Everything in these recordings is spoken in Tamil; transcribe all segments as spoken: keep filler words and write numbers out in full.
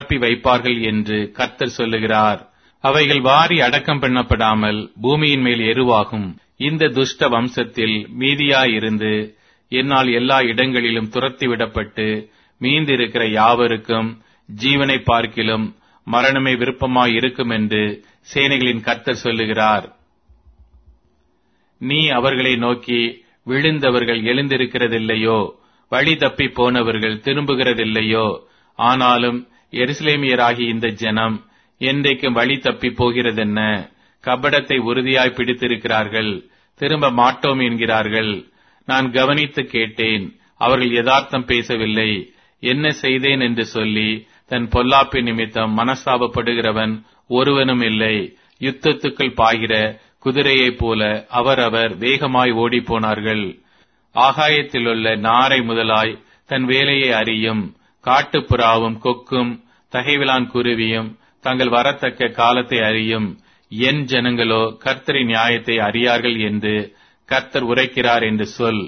நிரப்பி வைப்பார்கள் என்று கர்த்தர் சொல்லுகிறார். அவைகள் வாரி அடக்கம் பண்ணப்படாமல் பூமியின் மேல் எருவாகும். இந்த துஷ்ட வம்சத்தில் மீதியாயிருந்து என்னால் எல்லா இடங்களிலும் துரத்திவிடப்பட்டு மீந்திருக்கிற யாவருக்கும் ஜீவனை பார்க்கிலும் மரணமே விருப்பமாய் இருக்கும் என்று சேனைகளின் கர்த்தர் சொல்லுகிறார். நீ அவர்களை நோக்கி, விழுந்தவர்கள் எழுந்திருக்கிறதில்லையோ, வழி தப்பி போனவர்கள் திரும்புகிறதில்லையோ? ஆனாலும் எருசலேமியராகிய இந்த ஜனம் என்றைக்கும் வழி தப்பி போகிறதென்ன? கபடத்தை உறுதியாய் பிடித்திருக்கிறார்கள், திரும்ப மாட்டோம் என்கிறார்கள். நான் கவனித்து கேட்டேன், அவர்கள் யதார்த்தம் பேசவில்லை. என்ன செய்தேன் என்று சொல்லி தன் பொல்லாப்பு நிமித்தம் மனஸ்தாபப்படுகிறவன் ஒருவனும் இல்லை. யுத்தத்துக்குள் பாய்கிற குதிரையைப் போல அவரவர் வேகமாய் ஓடிப்போனார்கள். ஆகாயத்திலுள்ள நாரை முதலாய் தன் வேலையை அறியும் காட்டுப்புறாவும் கொக்கும் தகைவிலான் குருவியும் தங்கள் வரத்தக்க காலத்தை அறியும். என் ஜனங்களோ கர்த்தரின் நியாயத்தை அறியார்கள் என்று கர்த்தர் உரைக்கிறார் என்று சொல்.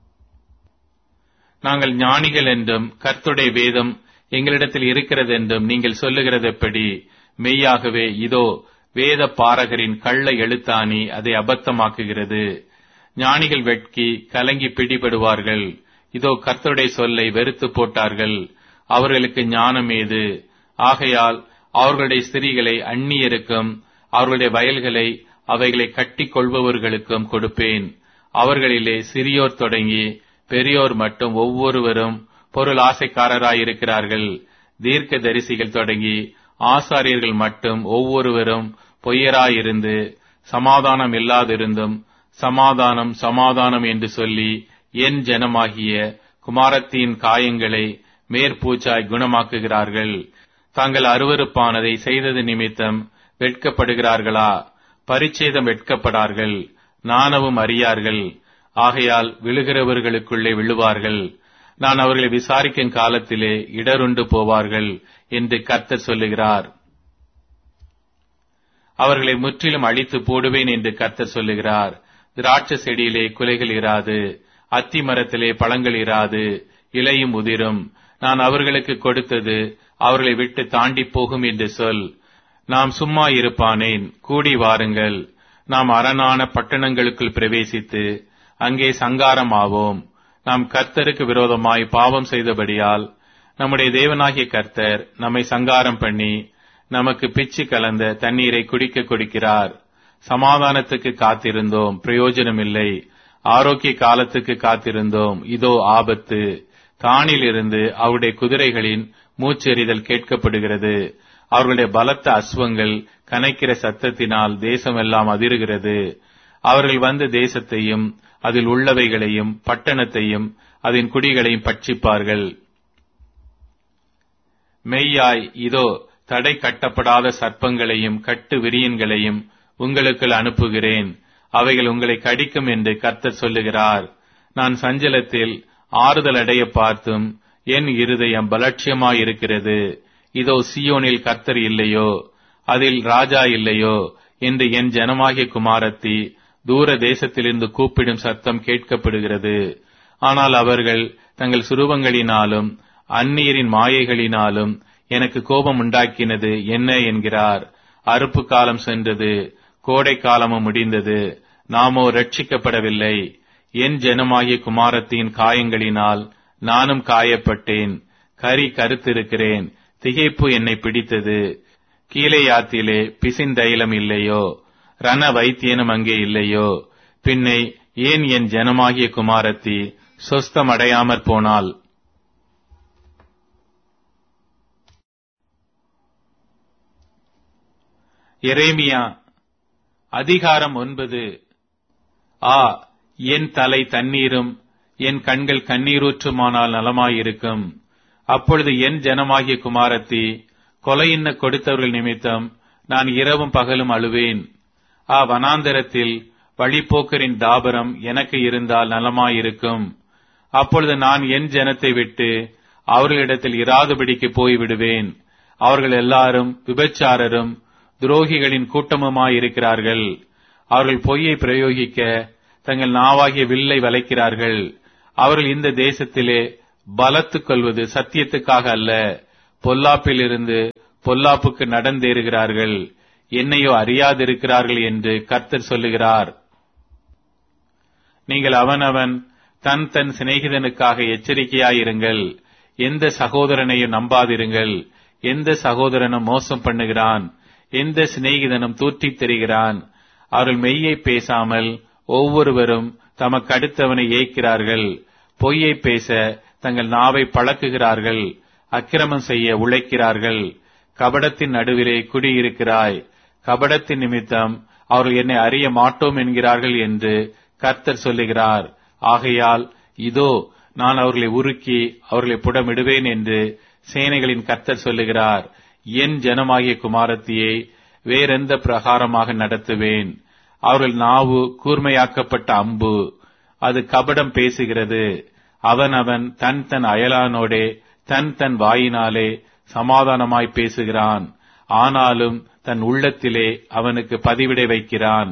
நாங்கள் ஞானிகள் என்றும் கர்த்தருடைய வேதம் எங்களிடத்தில் இருக்கிறது என்றும் நீங்கள் சொல்லுகிறது எப்படி? மெய்யாகவே இதோ வேத பாரகரின் கள்ள எழுத்தாணி அதை அபத்தமாக்குகிறது. ஞானிகள் வெட்கி கலங்கி பிடிபடுவார்கள். இதோ கர்த்தருடைய சொல்லை வெறுத்து போட்டார்கள். அவர்களுக்கு ஞானம் ஏது? ஆகையால் அவர்களுடைய ஸ்திரீகளை அந்நியருக்கும் அவர்களுடைய வயல்களை அவைகளை கட்டிக் கொள்பவர்களுக்கும் கொடுப்பேன். அவர்களிலே சிறியோர் தொடங்கி பெரியோர் மட்டும் ஒவ்வொருவரும் பொருள் ஆசைக்காரராயிருக்கிறார்கள். தீர்க்க தரிசிகள் தொடங்கி ஆசாரியர்கள் மட்டும் ஒவ்வொருவரும் பொய்யராயிருந்து சமாதானம் இல்லாதிருந்தும் சமாதானம் சமாதானம் என்று சொல்லி என் ஜனமாகிய குமாரத்தின் காயங்களை மேற்பூச்சாய் குணமாக்குகிறார்கள். தாங்கள் அருவருப்பானதை செய்தது நிமித்தம் வெட்கப்படுகிறார்களா? பரிச்சேதம் வெட்கப்படார்கள், நாணவும் அறியார்கள். ஆகையால் விழுகிறவர்களுக்குள்ளே விழுவார்கள். நான் அவர்களை விசாரிக்கும் காலத்திலே இடருண்டு போவார்கள் என்று கர்த்தர் சொல்லுகிறார். அவர்களை முற்றிலும் அழித்து போடுவேன் என்று கர்த்தர் சொல்லுகிறார். திராட்சை செடியிலே குலைகள் இராது, அத்தி மரத்திலே பழங்கள் இராது, இலையும் உதிரும். நான் அவர்களுக்கு கொடுத்தது அவர்களை விட்டு தாண்டி போகும் என்று சொல். நாம் சும்மா இருப்பானேன்? கூடி வாருங்கள். நாம் அரணான பட்டணங்களுக்குள் பிரவேசித்து அங்கே சங்காரமாவோம். நாம் கர்த்தருக்கு விரோதமாய் பாவம் செய்தபடியால் நம்முடைய தேவனாகிய கர்த்தர் நம்மை சங்காரம் பண்ணி நமக்கு பிச்சு கலந்த தண்ணீரை குடிக்க கொடுக்கிறார். சமாதானத்துக்கு காத்திருந்தோம், பிரயோஜனமில்லை. ஆரோக்கிய காலத்துக்கு காத்திருந்தோம், இதோ ஆபத்து. தானிலிருந்து அவருடைய குதிரைகளின் மூச்செறிதல் கேட்கப்படுகிறது. அவர்களுடைய பலத்த அஸ்வங்கள் கனைக்கிற சத்தத்தினால் தேசமெல்லாம் அதிருகிறது. அவர்கள் வந்து தேசத்தையும் அதில் உள்ளவைகளையும் பட்டணத்தையும் அதன் குடிகளையும் பட்சிப்பார்கள். மெய்யாய் இதோ தடை கட்டப்படாத சர்ப்பங்களையும் கட்டு விரியன்களையும் உங்களுக்குள் அனுப்புகிறேன். அவைகள் உங்களை கடிக்கும் என்று கர்த்தர் சொல்லுகிறார். நான் சஞ்சலத்தில் ஆறுதல் அடைய பார்த்தும் என் இருதயம் பலட்சியமாயிருக்கிறது. இதோ சீயோனில் கர்த்தர் இல்லையோ, அதில் ராஜா இல்லையோ என்று என் ஜனமாகிய குமாரத்தி தூர தேசத்திலிருந்து கூப்பிடும் சத்தம் கேட்கப்படுகிறது. ஆனால் அவர்கள் தங்கள் சுரூபங்களினாலும் அந்நியரின் மாயைகளினாலும் எனக்கு கோபம் உண்டாக்கினது என்ன என்கிறார். அறுப்பு காலம் சென்றது, கோடை காலமும் முடிந்தது, நாமோ ரட்சிக்கப்படவில்லை. என் ஜனமாகிய குமாரத்தின் காயங்களினால் நானும் காயப்பட்டேன். கரி கருத்திருக்கிறேன், திகைப்பு என்னை பிடித்தது. கீலேயாத்திலே பிசின்தைலம் இல்லையோ, ரண வைத்தியனும் அங்கே இல்லையோ? பின்னை ஏன் என் ஜனமாகிய குமாரத்தி சொஸ்தமடையாமற் போனாள்? எரேமியா அதிகாரம் ஒன்பது. ஆ, என் தலை தண்ணீரும் என் கண்கள் கண்ணீரூற்றுமானால் நலமாயிருக்கும். அப்பொழுது என் ஜனமாகிய குமாரத்தி கொலையின்ன கொடுத்தவர்கள் நிமித்தம் நான் இரவும் பகலும் அழுவேன். ஆ, வனாந்தரத்தில் வழிப்போக்கரின் தாபரம் எனக்கு இருந்தால் நலமாயிருக்கும். அப்பொழுது நான் என் ஜனத்தை விட்டு அவர்களிடத்தில் இராதபடிக்கு போய்விடுவேன். அவர்கள் எல்லாரும் விபச்சாரரும் துரோகிகளின் கூட்டமுமாயிருக்கிறார்கள். அவர்கள் பொய்யை பிரயோகிக்க தங்கள் நாவாகிய வில்லை வளைக்கிறார்கள். அவர்கள் இந்த தேசத்திலே பலத்துக் கொள்வது சத்தியத்துக்காக அல்ல, பொல்லாப்பிலிருந்து பொல்லாப்புக்கு நடந்தேறுகிறார்கள், என்னையோ அறியாதிருக்கிறார்கள் என்று கர்த்தர் சொல்லுகிறார். நீங்கள் அவனவன் தன் தன் சிநேகிதனுக்காக எச்சரிக்கையாயிருங்கள். எந்த சகோதரனையும் நம்பாதிருங்கள். எந்த சகோதரனும் மோசம் பண்ணுகிறான், எந்த சிநேகிதனும் தூற்றித் தெரிகிறான். அவர்கள் மெய்யை பேசாமல் ஒவ்வொருவரும் தமக்கு அடுத்தவனை ஏய்க்கிறார்கள். பொய்யை பேச தங்கள் நாவை பழக்குகிறார்கள். அக்கிரமம் செய்ய உழைக்கிறார்கள். கபடத்தின் நடுவிலே குடியிருக்கிறாய். கபடத்தின் நிமித்தம் அவர்கள் என்னை அறிய மாட்டோம் என்கிறார்கள் என்று கர்த்தர் சொல்லுகிறார். ஆகையால் இதோ நான் அவர்களை உருக்கி அவர்களை புடமிடுவேன் என்று சேனைகளின் கர்த்தர் சொல்லுகிறார். என் ஜனமாகிய குமாரத்தியை வேறெந்த பிரகாரமாக நடத்துவேன்? அவர்கள் நாவு கூர்மையாக்கப்பட்ட அம்பு, அது கபடம் பேசுகிறது. அவன் அவன் தன் தன் அயலானோடே தன் தன் வாயினாலே சமாதானமாய் பேசுகிறான், ஆனாலும் தன் உள்ளத்திலே அவனுக்கு பதிவிடை வைக்கிறான்.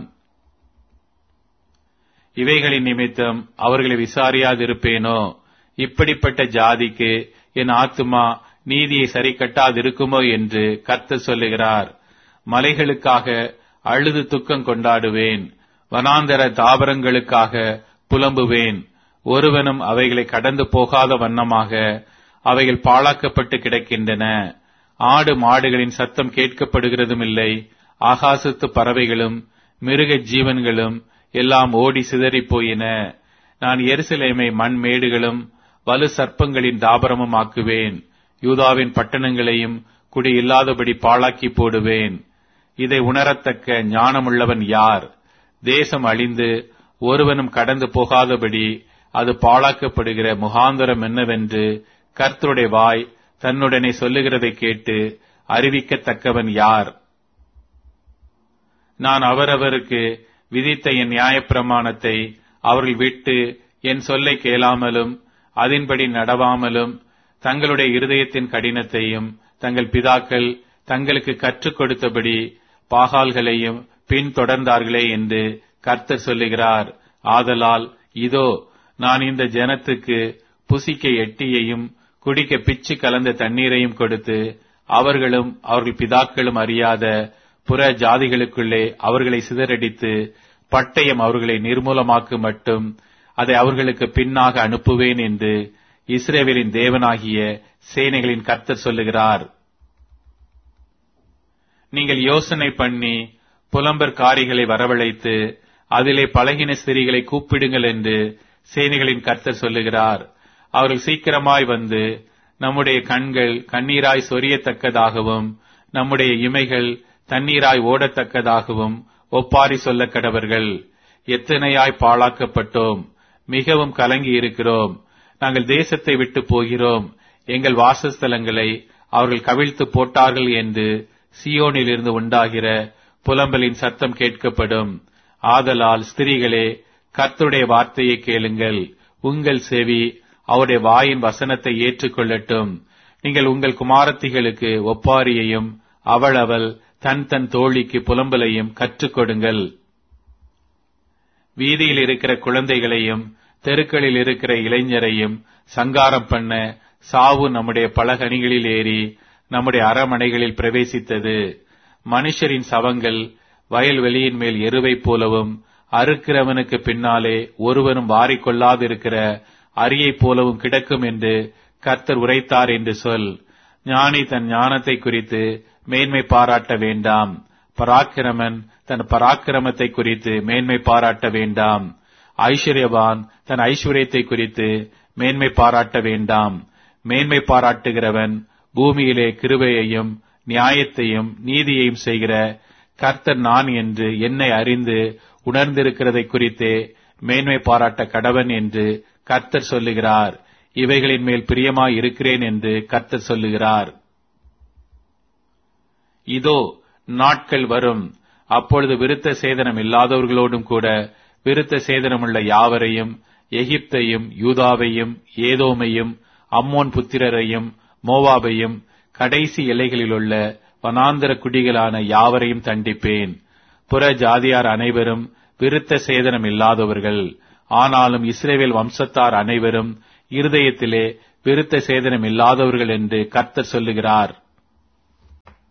இவைகளின் நிமித்தம் அவர்களை விசாரியாதிருப்பேனோ? இப்படிப்பட்ட ஜாதிக்கு என் ஆத்துமா நீதியை சரி கட்டாதிருக்குமோ என்று கர்த்தர் சொல்லுகிறார். மலைகளுக்காக அழுது துக்கம் கொண்டாடுவேன், வனாந்தர தாவரங்களுக்காக புலம்புவேன். ஒருவனும் அவைகளை கடந்து போகாத வண்ணமாக அவைகள் பாழாக்கப்பட்டு கிடக்கின்றன. ஆடு மாடுகளின் சத்தம் கேட்கப்படுகிறதும் இல்லை. ஆகாசத்து பறவைகளும் மிருக ஜீவன்களும் எல்லாம் ஓடி சிதறி போயின. நான் எருசலேமை மண் மேடுகளும் வலு சர்ப்பங்களின் தாபரமும் ஆக்குவேன். யூதாவின் பட்டணங்களையும் குடி இல்லாதபடி பாழாக்கி போடுவேன். இதை உணரத்தக்க ஞானமுள்ளவன் யார்? தேசம் அழிந்து ஒருவனும் கடந்து போகாதபடி அது பாழாக்கப்படுகிற முகாந்தரம் என்னவென்று கர்த்தருடைய வாய் தன்னுடனே சொல்லுகிறதை கேட்டு அறிவிக்கத்தக்கவன் யார்? நான் அவரவருக்கு விதித்த என் நியாயப்பிரமாணத்தை அவர்கள் விட்டு என் சொல்லை கேளாமலும் அதன்படி நடவாமலும் தங்களுடைய இருதயத்தின் கடினத்தையும் தங்கள் பிதாக்கள் தங்களுக்கு கற்றுக் கொடுத்தபடி பாகால்களையும் பின் தொடர்ந்தார்களே என்று கர்த்தர் சொல்லுகிறார். ஆதலால் இதோ நான் இந்த ஜனத்துக்கு புசிக்க எட்டியையும் குடிக்க பிச்சு கலந்த தண்ணீரையும் கொடுத்து அவர்களும் அவர்கள் பிதாக்களும் அறியாத புற ஜாதிகளுக்குள்ளே அவர்களை சிதறடித்து பட்டயம் அவர்களை நிர்மூலமாக்கு மட்டும் அதை அவர்களுக்கு பின்னாக அனுப்புவேன் என்று இஸ்ரவேலின் தேவனாகிய சேனைகளின் கர்த்தர் சொல்லுகிறார். நீங்கள் யோசனை பண்ணி புலம்பற்காரிகளை வரவழைத்து அதிலே பழகின ஸ்திரீகளை கூப்பிடுங்கள் என்று சேனைகளின் கர்த்தர் சொல்லுகிறார். அவர்கள் சீக்கிரமாய் வந்து நம்முடைய கண்கள் கண்ணீராய் சொரியத்தக்கதாகவும் நம்முடைய இமைகள் தண்ணீராய் ஓடத்தக்கதாகவும் ஒப்பாரி சொல்ல கடவர்கள். எத்தனையாய் பாழாக்கப்பட்டோம், மிகவும் கலங்கி இருக்கிறோம். நாங்கள் தேசத்தை விட்டு போகிறோம், எங்கள் வாசஸ்தலங்களை அவர்கள் கவிழ்த்து போட்டார்கள் என்று சியோனிலிருந்து உண்டாகிற புலம்பலின் சத்தம் கேட்கப்படும். ஆதலால் ஸ்திரீகளே, கர்த்தருடைய வார்த்தையை கேளுங்கள். உங்கள் செவி அவருடைய வாயின் வசனத்தை ஏற்றுக்கொள்ளட்டும். நீங்கள் உங்கள் குமாரத்திகளுக்கு ஒப்பாரியையும் அவள் அவள் தன் தன் தோழிக்கு புலம்பலையும் கற்றுக் கொடுங்கள். வீதியில் இருக்கிற குழந்தைகளையும் தெருக்களில் இருக்கிற இளைஞரையும் சங்காரம் பண்ண சாவு நம்முடைய பலகணிகளில் ஏறி நம்முடைய அரமனைகளில் பிரவேசித்தது. மனுஷரின் சவங்கள் வயல்வெளியின் மேல் எருவைப் போலவும் அறுக்கிறவனுக்கு பின்னாலே ஒருவனும் வாரிக்கொள்ளாதிருக்கிற அரியைப் போலவும் கிடக்கும் என்று கர்த்தர் உரைத்தார் என்று சொல். ஞானி தன் ஞானத்தை குறித்து மேன்மை பாராட்ட வேண்டாம், பராக்கிரமன் தன் பராக்கிரமத்தை குறித்து மேன்மை பாராட்ட வேண்டாம், ஐஸ்வர்யவான் தன் ஐஸ்வர்யத்தை குறித்து மேன்மை பாராட்ட வேண்டாம். மேன்மை பாராட்டுகிறவன் பூமியிலே கிருபையையும் நியாயத்தையும் நீதியையும் செய்கிற கர்த்தர் நான் என்று என்னை அறிந்து உணர்ந்திருக்கிறதை குறித்தே மேன்மை பாராட்ட கடவன் என்று கர்த்தர் சொல்லுகிறார். இவைகளின் மேல் பிரியமாய் இருக்கிறேன் என்று கர்த்தர் சொல்லுகிறார். இதோ நாட்கள் வரும், அப்பொழுது விருத்த சேதனம் இல்லாதவர்களோடும் கூட விருத்த சேதனமுள்ள யாவரையும், எகிப்தையும் யூதாவையும் ஏதோமையும் அம்மோன் புத்திரரையும் மோவாபையும் கடைசி எல்லைகளிலுள்ள வனாந்தர குடிகளான யாவரையும் தண்டிப்பேன். புற ஜாதியார் அனைவரும் விருத்த சேதனம் இல்லாதவர்கள், ஆனாலும் இஸ்ரவேல் வம்சத்தார் அனைவரும் இருதயத்திலே விருத்த சேதனம் இல்லாதவர்கள் என்று கர்த்தர் சொல்லுகிறார்.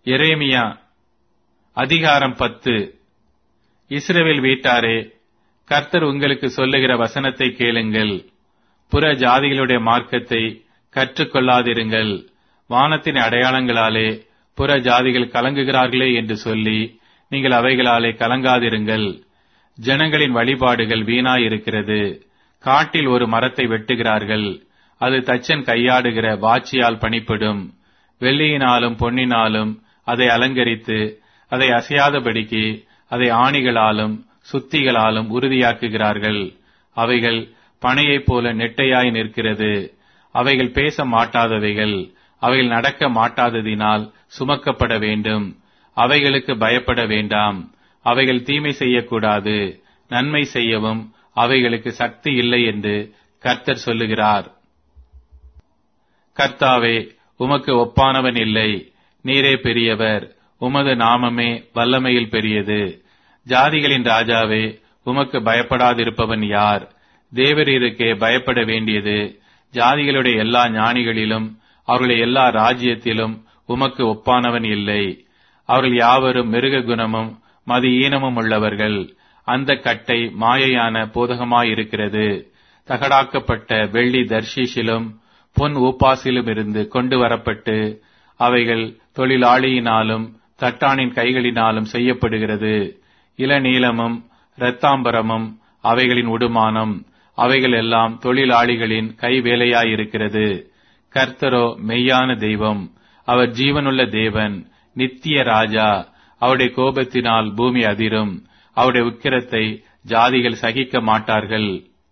எரேமியா அதிகாரம் பத்து. இஸ்ரவேல் வீட்டாரே, கர்த்தர் உங்களுக்கு சொல்லுகிற வசனத்தை கேளுங்கள். புற ஜாதிகளுடைய மார்க்கத்தை கற்றுக்கொள்ளாதிருங்கள். வானத்தின் அடையாளங்களாலே புற ஜாதிகள் கலங்குகிறார்களே என்று சொல்லி நீங்கள் அவைகளாலே கலங்காதிருங்கள். ஜனங்களின் வழிபாடுகள் வீணாயிருக்கிறது. காட்டில் ஒரு மரத்தை வெட்டுகிறார்கள், அது தச்சன் கையாடுகிற வாச்சியால் பணிப்படும். வெள்ளியினாலும் பொன்னினாலும் அதை அலங்கரித்து அதை அசையாதபடிக்கு அதை ஆணிகளாலும் சுத்திகளாலும் உறுதியாக்குகிறார்கள். அவைகள் பனையைப் போல நெட்டையாய் நிற்கிறது. அவைகள் பேச மாட்டாதவைகள், அவைகள் நடக்க மாட்டாததினால் சுமக்கப்பட வேண்டும். அவைகளுக்கு பயப்பட வேண்டாம். அவைகள் தீமை செய்யக்கூடாது, நன்மை செய்யவும் அவைகளுக்கு சக்தி இல்லை என்று கர்த்தர் சொல்லுகிறார். கர்த்தாவே, உமக்கு ஒப்பானவன் இல்லை. நீரே பெரியவர், உமது நாமமே வல்லமையில் பெரியது. ஜாதிகளின் ராஜாவே, உமக்கு பயப்படாதிருப்பவன் யார்? தேவரீருக்கே பயப்பட வேண்டியது. ஜாதிகளுடைய எல்லா ஞானிகளிலும் அவர்களுடைய எல்லா ராஜ்யத்திலும் உமக்கு ஒப்பானவன் இல்லை. அவர்கள் யாவரும் மிருக குணமும் மதி ஈனமும் உள்ளவர்கள். அந்த கட்டை மாயையான போதகமாயிருக்கிறது. தகடாக்கப்பட்ட வெள்ளி தர்ஷீஷிலும் பொன் ஊப்பாசிலும் இருந்து கொண்டு வரப்பட்டு அவைகள் தொழிலாளியினாலும் தட்டானின் கைகளினாலும் செய்யப்படுகிறது. இளநீலமும் இரத்தாம்பரமும் அவைகளின் உடுமானம். அவைகள் எல்லாம் தொழிலாளிகளின் கைவேலையாயிருக்கிறது. கர்த்தரோ மெய்யான தெய்வம், அவர் ஜீவனுள்ள தேவன், நித்திய ராஜா. அவருடைய கோபத்தினால் பூமி அதிரும். அவருடைய உக்கிரத்தை ஜாதிகள் சகிக்க மாட்டார்கள்.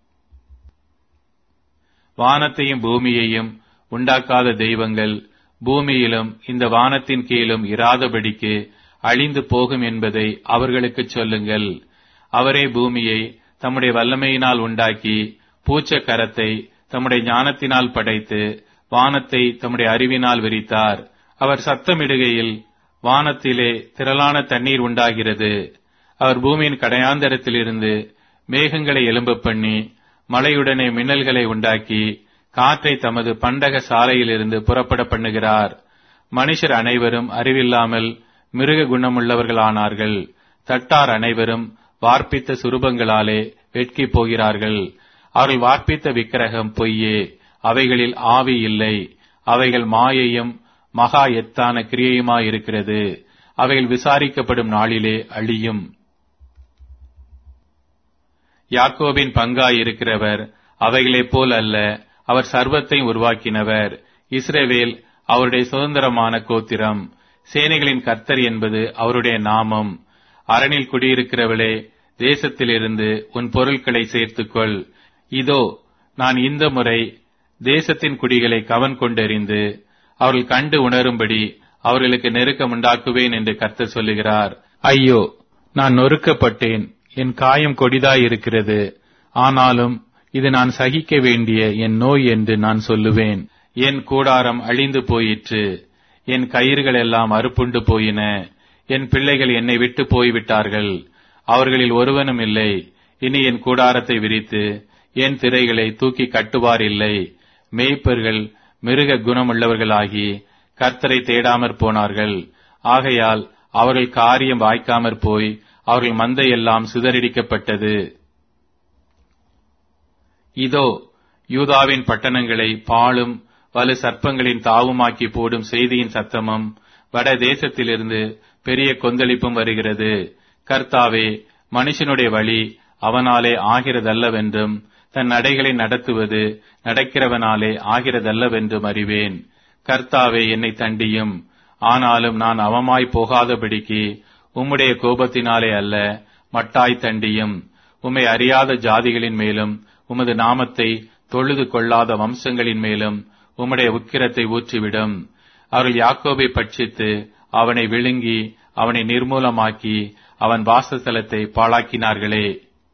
வானத்தையும் பூமியையும் உண்டாக்காத தெய்வங்கள் பூமியிலும் இந்த வானத்தின் கீழும் இராதபடிக்கு அழிந்து போகும் என்பதை அவர்களுக்கு சொல்லுங்கள். அவரே பூமியை தம்முடைய வல்லமையினால் உண்டாக்கி, பூச்ச கரத்தை தம்முடைய ஞானத்தினால் படைத்து, வானத்தை தம்முடைய அறிவினால் விரித்தார். அவர் சத்தமிடுகையில் வானத்திலே திரளான தண்ணீர் உண்டாகிறது. அவர் பூமியின் கடையாந்தரத்திலிருந்து மேகங்களை எழும்ப பண்ணி, மழையுடனே மின்னல்களை உண்டாக்கி, காற்றை தமது பண்டக சாலையிலிருந்து புறப்பட பண்ணுகிறார். மனுஷர் அனைவரும் அறிவில்லாமல் மிருக குணமுள்ளவர்களானார்கள். தட்டார் அனைவரும் வார்ப்பித்த சுரூபங்களாலே வெட்கி போகிறார்கள். அவர்கள் வார்ப்பித்த விக்கிரகம் பொய்யே, அவைகளில் ஆவி இல்லை. அவைகள் மாயையும் மகா எத்தான கிரியையுமாயிருக்கிறது. அவைகள் விசாரிக்கப்படும் நாளிலே அழியும். யாக்கோபின் பங்காயிருக்கிறவர் அவைகளைப் போல் அல்ல, அவர் சர்வத்தை உருவாக்கினவர். இஸ்ரவேல் அவருடைய சுதந்திரமான கோத்திரம். சேனைகளின் கர்த்தர் என்பது அவருடைய நாமம். அரணில் குடியிருக்கிறவளே, தேசத்திலிருந்து உன் பொருட்களை சேர்த்துக்கொள். இதோ, நான் இந்த முறை தேசத்தின் குடிகளை கவன் கொண்டெறிந்து அவர்கள் கண்டு உணரும்படி அவர்களுக்கு நெருக்கம் உண்டாக்குவேன் என்று கர்த்தர் சொல்லுகிறார். ஐயோ, நான் நொறுக்கப்பட்டேன், என் காயம் கொடிதாயிருக்கிறது. ஆனாலும் இது நான் சகிக்க வேண்டிய என் நோய் என்று நான் சொல்லுவேன். என் கூடாரம் அழிந்து போயிற்று, என் கயிறுகள் எல்லாம் அறுப்புண்டு போயின. என் பிள்ளைகள் என்னை விட்டு போய்விட்டார்கள், அவர்களில் ஒருவனும் இல்லை. இனி என் கூடாரத்தை விரித்து என் திரைகளை தூக்கி கட்டுவார் இல்லை. மேய்ப்பர்கள் மிருக குணமுள்ளவர்களாகி கர்த்தரை தேடாமற் போனார்கள். ஆகையால் அவர்கள் காரியம் வாய்க்காமற் போய் அவர்கள் மந்தையெல்லாம் சிதறடிக்கப்பட்டது. இதோ, யூதாவின் பட்டணங்களை பாழும் வலு சர்ப்பங்களின் தாவுமாக்கி போடும் செய்தியின் சத்தமும் வட தேசத்திலிருந்து பெரிய கொந்தளிப்பும் வருகிறது. கர்த்தாவே, மனுஷனுடைய வழி அவனாலே ஆகிறதல்லவென்றும் தன் நடைகளை நடத்துவது நடக்கிறவனாலே ஆகிறதல்லவென்றும் அறிவேன். கர்த்தாவே, என்னை தண்டியும். ஆனாலும் நான் அவமாய் போகாதபடிக்கு உம்முடைய கோபத்தினாலே அல்ல, மட்டாய் தண்டியும். உம்மை அறியாத ஜாதிகளின் மேலும் உமது நாமத்தை தொழுது கொள்ளாத வம்சங்களின் மேலும் உம்முடைய உக்கிரத்தை ஊற்றிவிடும். அவர்கள் யாக்கோபை பட்சித்து அவனை விழுங்கி அவனை நிர்மூலமாக்கி அவன் வாசஸ்தலத்தை பாழாக்கினார்களே.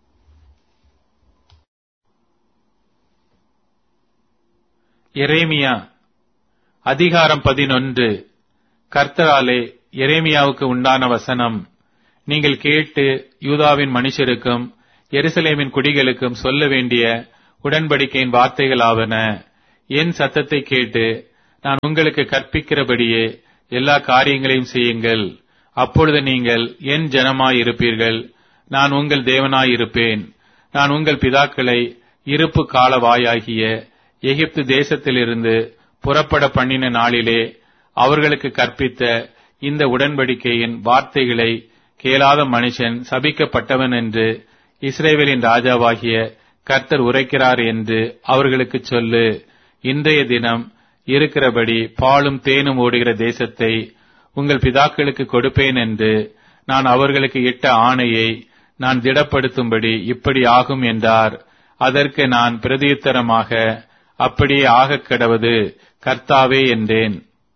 எரேமியா அதிகாரம் பதினொன்று. கர்த்தராலே எரேமியாவுக்கு உண்டான வசனம். நீங்கள் கேட்டு யூதாவின் மனுஷருக்கும் எருசலேமின் குடிகளுக்கும் சொல்ல வேண்டிய உடன்படிக்கையின் வார்த்தைகளாவன. என் சத்தத்தை கேட்டு நான் உங்களுக்கு கற்பிக்கிறபடியே எல்லா காரியங்களையும் செய்யுங்கள். அப்பொழுது நீங்கள் என் ஜனமாயிருப்பீர்கள், நான் உங்கள் தேவனாயிருப்பேன். நான் உங்கள் பிதாக்களை இருப்பு காலவாயாகிய எகிப்து தேசத்திலிருந்து புறப்பட பண்ணின நாளிலே அவர்களுக்கு கற்பித்த இந்த உடன்படிக்கையின் வார்த்தைகளை கேளாத மனுஷன் சபிக்கப்பட்டவன் என்று இஸ்ரவேலின் ராஜாவாகிய கர்த்தர் உரைக்கிறார் என்று அவர்களுக்கு சொல்லு. இன்றைய தினம் இருக்கிறபடி பாலும் தேனும் ஓடுகிற தேசத்தை உங்கள் பிதாக்களுக்கு கொடுப்பேன் என்று நான் அவர்களுக்கு இட்ட ஆணையை நான் திடப்படுத்தும்படி இப்படி ஆகும் என்றார். அதற்கு நான் பிரதியுத்தரமாக, அப்படியே ஆகக் கடவது கர்த்தாவே என்றேன்.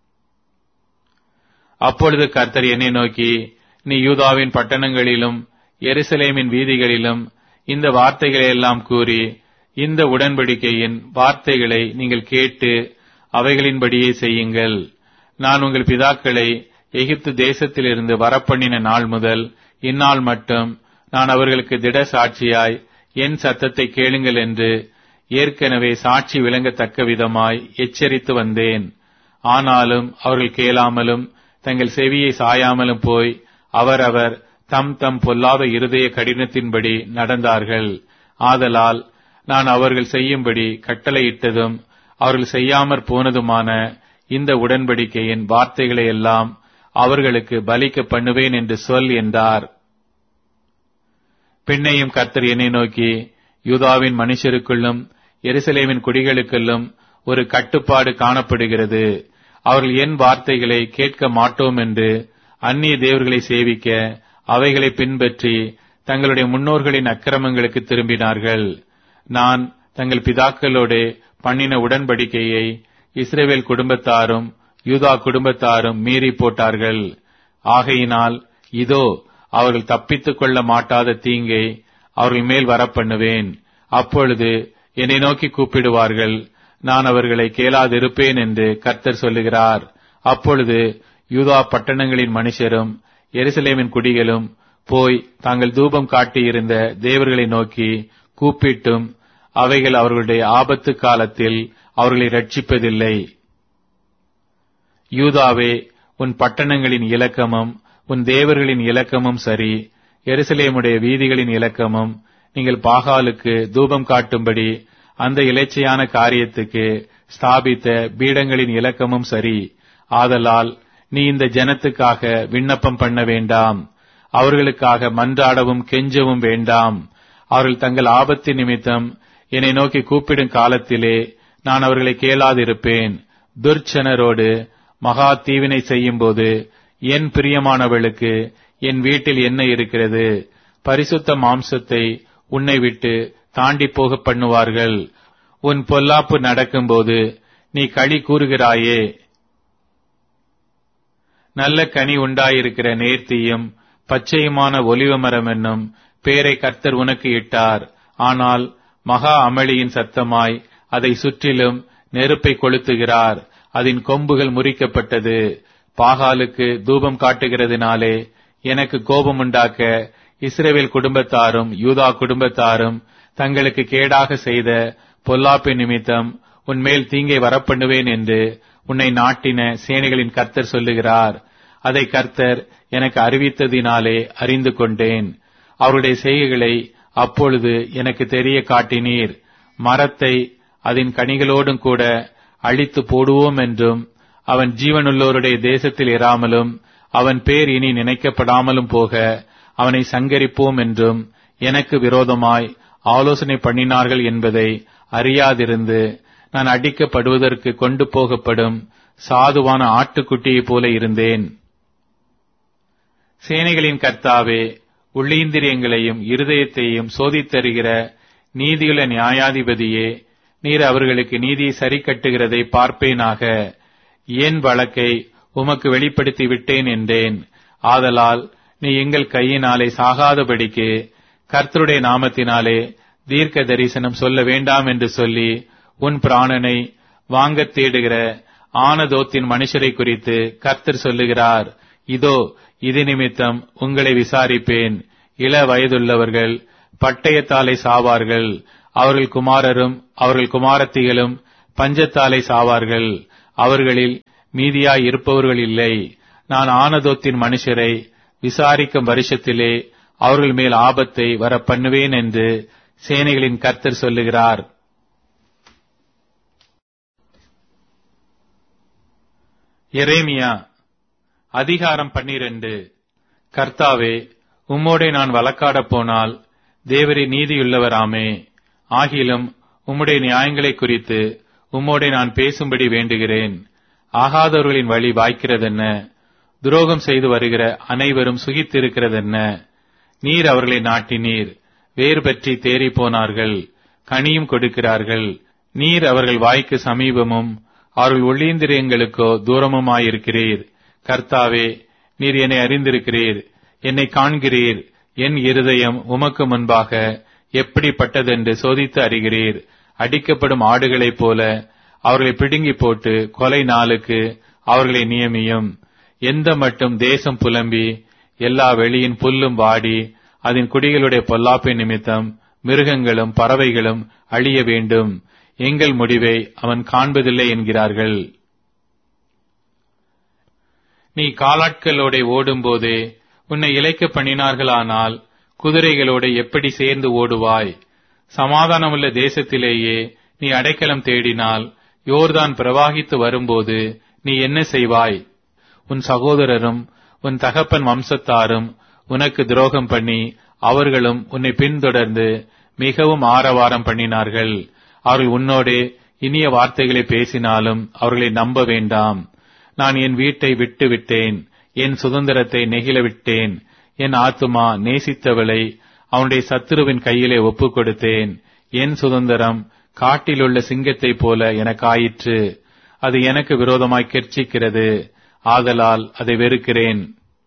அப்பொழுது கர்த்தர் என்னை நோக்கி, நீ யூதாவின் பட்டணங்களிலும் எருசலேமின் வீதிகளிலும் இந்த வார்த்தைகளை எல்லாம் கூறி, இந்த உடன்படிக்கையின் வார்த்தைகளை நீங்கள் கேட்டு அவைகளின்படியே செய்யுங்கள். நான் உங்கள் பிதாக்களை எகிப்து தேசத்திலிருந்து வரப்பண்ணின நாள் முதல் இந்நாள் மட்டும் நான் அவர்களுக்கு திட சாட்சியாய் என் சத்தத்தை கேளுங்கள் என்று ஏற்கனவே சாட்சி விளங்கத்தக்க விதமாய் எச்சரித்து வந்தேன். ஆனாலும் அவர்கள் கேளாமலும் தங்கள் செவியை சாயாமலும் போய் அவரவர் தம் தம் பொல்லாத இருதய கடினத்தின்படி நடந்தார்கள். ஆதலால் நான் அவர்கள் செய்யும்படி கட்டளையிட்டதும் அவர்கள் செய்யாமற் போனதுமான இந்த உடன்படிக்கையின் வார்த்தைகளை எல்லாம் அவர்களுக்கு பலிக்க பண்ணுவேன் என்று சொல் என்றார். பின்னையும் கர்த்தர் என்னை நோக்கி, யூதாவின் மனுஷருக்குள்ளும் எருசலேமின் குடிகளுக்குள்ளும் ஒரு கட்டுப்பாடு காணப்படுகிறது. அவர்கள் என் வார்த்தைகளை கேட்க மாட்டோம் என்று அந்நிய தேவர்களை சேவிக்க அவைகளை பின்பற்றி தங்களுடைய முன்னோர்களின் அக்கிரமங்களுக்கு திரும்பினார்கள். நான் தங்கள் பிதாக்களோடு பண்ணின உடன்படிக்கையை இஸ்ரவேல் குடும்பத்தாரும் யூதா குடும்பத்தாரும் மீறி போட்டார்கள். ஆகையினால் இதோ அவர்கள் தப்பித்துக் கொள்ள மாட்டாத தீங்கை அவர்கள் மேல் வரப்பண்ணுவேன். அப்பொழுது என்னை நோக்கி கூப்பிடுவார்கள், நான் அவர்களை கேளாதிருப்பேன் என்று கர்த்தர் சொல்லுகிறார். அப்பொழுது யூதா பட்டணங்களின் மனுஷரும் எருசலேமின் குடிகளும் போய் தாங்கள் தூபம் காட்டியிருந்த தேவர்களை நோக்கி கூப்பிட்டும் அவைகள் அவர்களுடைய ஆபத்து காலத்தில் அவர்களை ரட்சிப்பதில்லை. யூதாவே, உன் பட்டணங்களின் இலக்கமும் உன் தேவர்களின் இலக்கமும் சரி, எருசலேமுடைய வீதிகளின் இலக்கமும் நீங்கள் பாகாலுக்கு தூபம் காட்டும்படி அந்த இலைச்சையான காரியத்துக்கு ஸ்தாபித்த பீடங்களின் இலக்கமும் சரி. ஆதலால் நீ இந்த ஜனத்துக்காக விண்ணப்பம் பண்ண வேண்டாம், அவர்களுக்காக மன்றாடவும் கெஞ்சவும் வேண்டாம். அவர்கள் தங்கள் ஆபத்து நிமித்தம் என்னை நோக்கி கூப்பிடும் காலத்திலே நான் அவர்களை கேளாதிருப்பேன். துர்ச்சனரோடு மகா தீவினை செய்யும் போது என் பிரியமானவளுக்கு என் வீட்டில் என்ன இருக்கிறது? பரிசுத்த மாம்சத்தை உன்னை விட்டு தாண்டி போக பண்ணுவார்கள். உன் பொல்லாப்பு நடக்கும்போது நீ களி கூறுகிறாயே. நல்ல கனி உண்டாயிருக்கிற நேர்த்தியும் பச்சையுமான ஒலிவ மரம் என்னும் பேரை கர்த்தர் உனக்கு இட்டார். ஆனால் மகா அமளியின் சத்தமாய் அதை சுற்றிலும் நெருப்பை கொளுத்துகிறார். அதன் கொம்புகள் முறிக்கப்பட்டது. பாகாலுக்கு தூபம் காட்டுகிறதுனாலே எனக்கு கோபம் உண்டாக்க இஸ்ரவேல் குடும்பத்தாரும் யூதா குடும்பத்தாரும் தங்களுக்கு கேடாக செய்த பொல்லாப்பின் நிமித்தம் உன்மேல் தீங்கை வரப்பண்ணுவேன் என்று உன்னை நாட்டின சேனைகளின் கர்த்தர் சொல்லுகிறார். அதை கர்த்தர் எனக்கு அறிவித்ததினாலே அறிந்து கொண்டேன். அவருடைய செய்கைகளை அப்பொழுது எனக்கு தெரிய காட்டினீர். மரத்தை அதன் கனிகளோடும் கூட அழித்து போடுவோம் என்றும் அவன் ஜீவனுள்ளோருடைய தேசத்தில் இராமலும் அவன் பேர் இனி நினைக்கப்படாமலும் போக அவனை சங்கரிப்போம் என்றும் எனக்கு விரோதமாய் ஆலோசனை பண்ணினார்கள் என்பதை அறியாதிருந்து நான் அடிக்கப்படுவதற்கு கொண்டு போகப்படும் சாதுவான ஆட்டுக்குட்டியைப் போல இருந்தேன். சேனைகளின் கர்த்தாவே, உள்ளீந்திரியங்களையும் இருதயத்தையும் சோதித்தருகிற நீதியுள்ள நியாயாதிபதியே, நீர் அவர்களுக்கு நீதியை சரி கட்டுகிறதை பார்ப்பேனாக. என் வழக்கை உமக்கு வெளிப்படுத்தி விட்டேன் என்றேன். ஆதலால் நீ எங்கள் கையினாலே சாகாதபடிக்கு கர்த்தருடைய நாமத்தினாலே தீர்க்க தரிசனம் சொல்ல வேண்டாம் என்று சொல்லி உன் பிராணனை வாங்கத் தேடுகிற ஆனதோத்தின் மனுஷரை குறித்து கர்த்தர் சொல்லுகிறார். இதோ, இது நிமித்தம் உங்களை விசாரிப்பேன். இள வயதுள்ளவர்கள் பட்டயத்தாலே சாவார்கள். அவர்கள் குமாரரும் அவர்கள் குமாரத்திகளும் பஞ்சத்தாலே சாவார்கள். அவர்களில் மீதியாய் இருப்பவர்கள் இல்லை. நான் ஆனதோத்தின் மனுஷரை விசாரிக்கும் வருஷத்திலே அவர்கள் மேல் ஆபத்தை வர பண்ணுவேன் என்று சேனைகளின் கர்த்தர் சொல்லுகிறார். எரேமியா அதிகாரம் பன்னிரண்டு. கர்த்தாவே, உம்மோடே நான் வழக்காடப் போனால் தேவரே நீதியுள்ளவராமே. ஆகிலும் உம்முடைய நியாயங்களை குறித்து உம்மோடே நான் பேசும்படி வேண்டுகிறேன். ஆகாதவர்களின் வழி வாய்க்கிறதென்ன? துரோகம் செய்து வருகிற அனைவரும் சுகித்திருக்கிறதென்ன? நீர் அவர்களை நாட்டினீர், வேறு பற்றி தேறி போனார்கள், கனியும் கொடுக்கிறார்கள். நீர் அவர்கள் வாய்க்கு சமீபமும் அவர்கள் உள்ளீந்திரியங்களுக்கோ தூரமுமாயிருக்கிறீர். கர்த்தாவே, நீர் என்னை அறிந்திருக்கிறீர், என்னை காண்கிறீர். என் இருதயம் உமக்கு முன்பாக எப்படிப்பட்டதென்று சோதித்து அறிகிறீர். அடிக்கப்படும் ஆடுகளைப் போல அவர்களை பிடுங்கி போட்டு கொலை நாளுக்கு அவர்களை நியமியும். எந்த மட்டும் தேசம் புலம்பி எல்லா வெளியின் புல்லும் வாடி அதன் குடிகளுடைய பொல்லாப்பின் நிமித்தம் மிருகங்களும் பறவைகளும் அழிய வேண்டும், எங்கள் முடிவை அவன் காண்பதில்லை என்கிறார்கள். நீ காலாட்களோட ஓடும்போதே உன்னை இளைக்க பண்ணினார்களானால் குதிரைகளோட எப்படி சேர்ந்து ஓடுவாய்? சமாதானமுள்ள தேசத்திலேயே நீ அடைக்கலம் தேடினால் யோர்தான் பிரவாகித்து வரும்போது நீ என்ன செய்வாய்? உன் சகோதரரும் உன் தகப்பன் வம்சத்தாரும் உனக்கு துரோகம் பண்ணி அவர்களும் உன்னை பின்தொடர்ந்து மிகவும் ஆரவாரம் பண்ணினார்கள். அவர்கள் உன்னோடே இனிய வார்த்தைகளை பேசினாலும் அவர்களை நம்ப வேண்டாம். நான் என் வீட்டை விட்டு விட்டேன், என் சுதந்திரத்தை நெகிழ விட்டேன். என் ஆத்துமா நேசித்தவளை அவனுடைய சத்துருவின் கையிலே ஒப்புக் கொடுத்தேன். என் சுதந்திரம் காட்டிலுள்ள சிங்கத்தைப் போல எனக்கு ஆயிற்று. அது எனக்கு விரோதமாய் கெர்ச்சிக்கிறது, ஆதலால் அதை வெறுக்கிறேன்.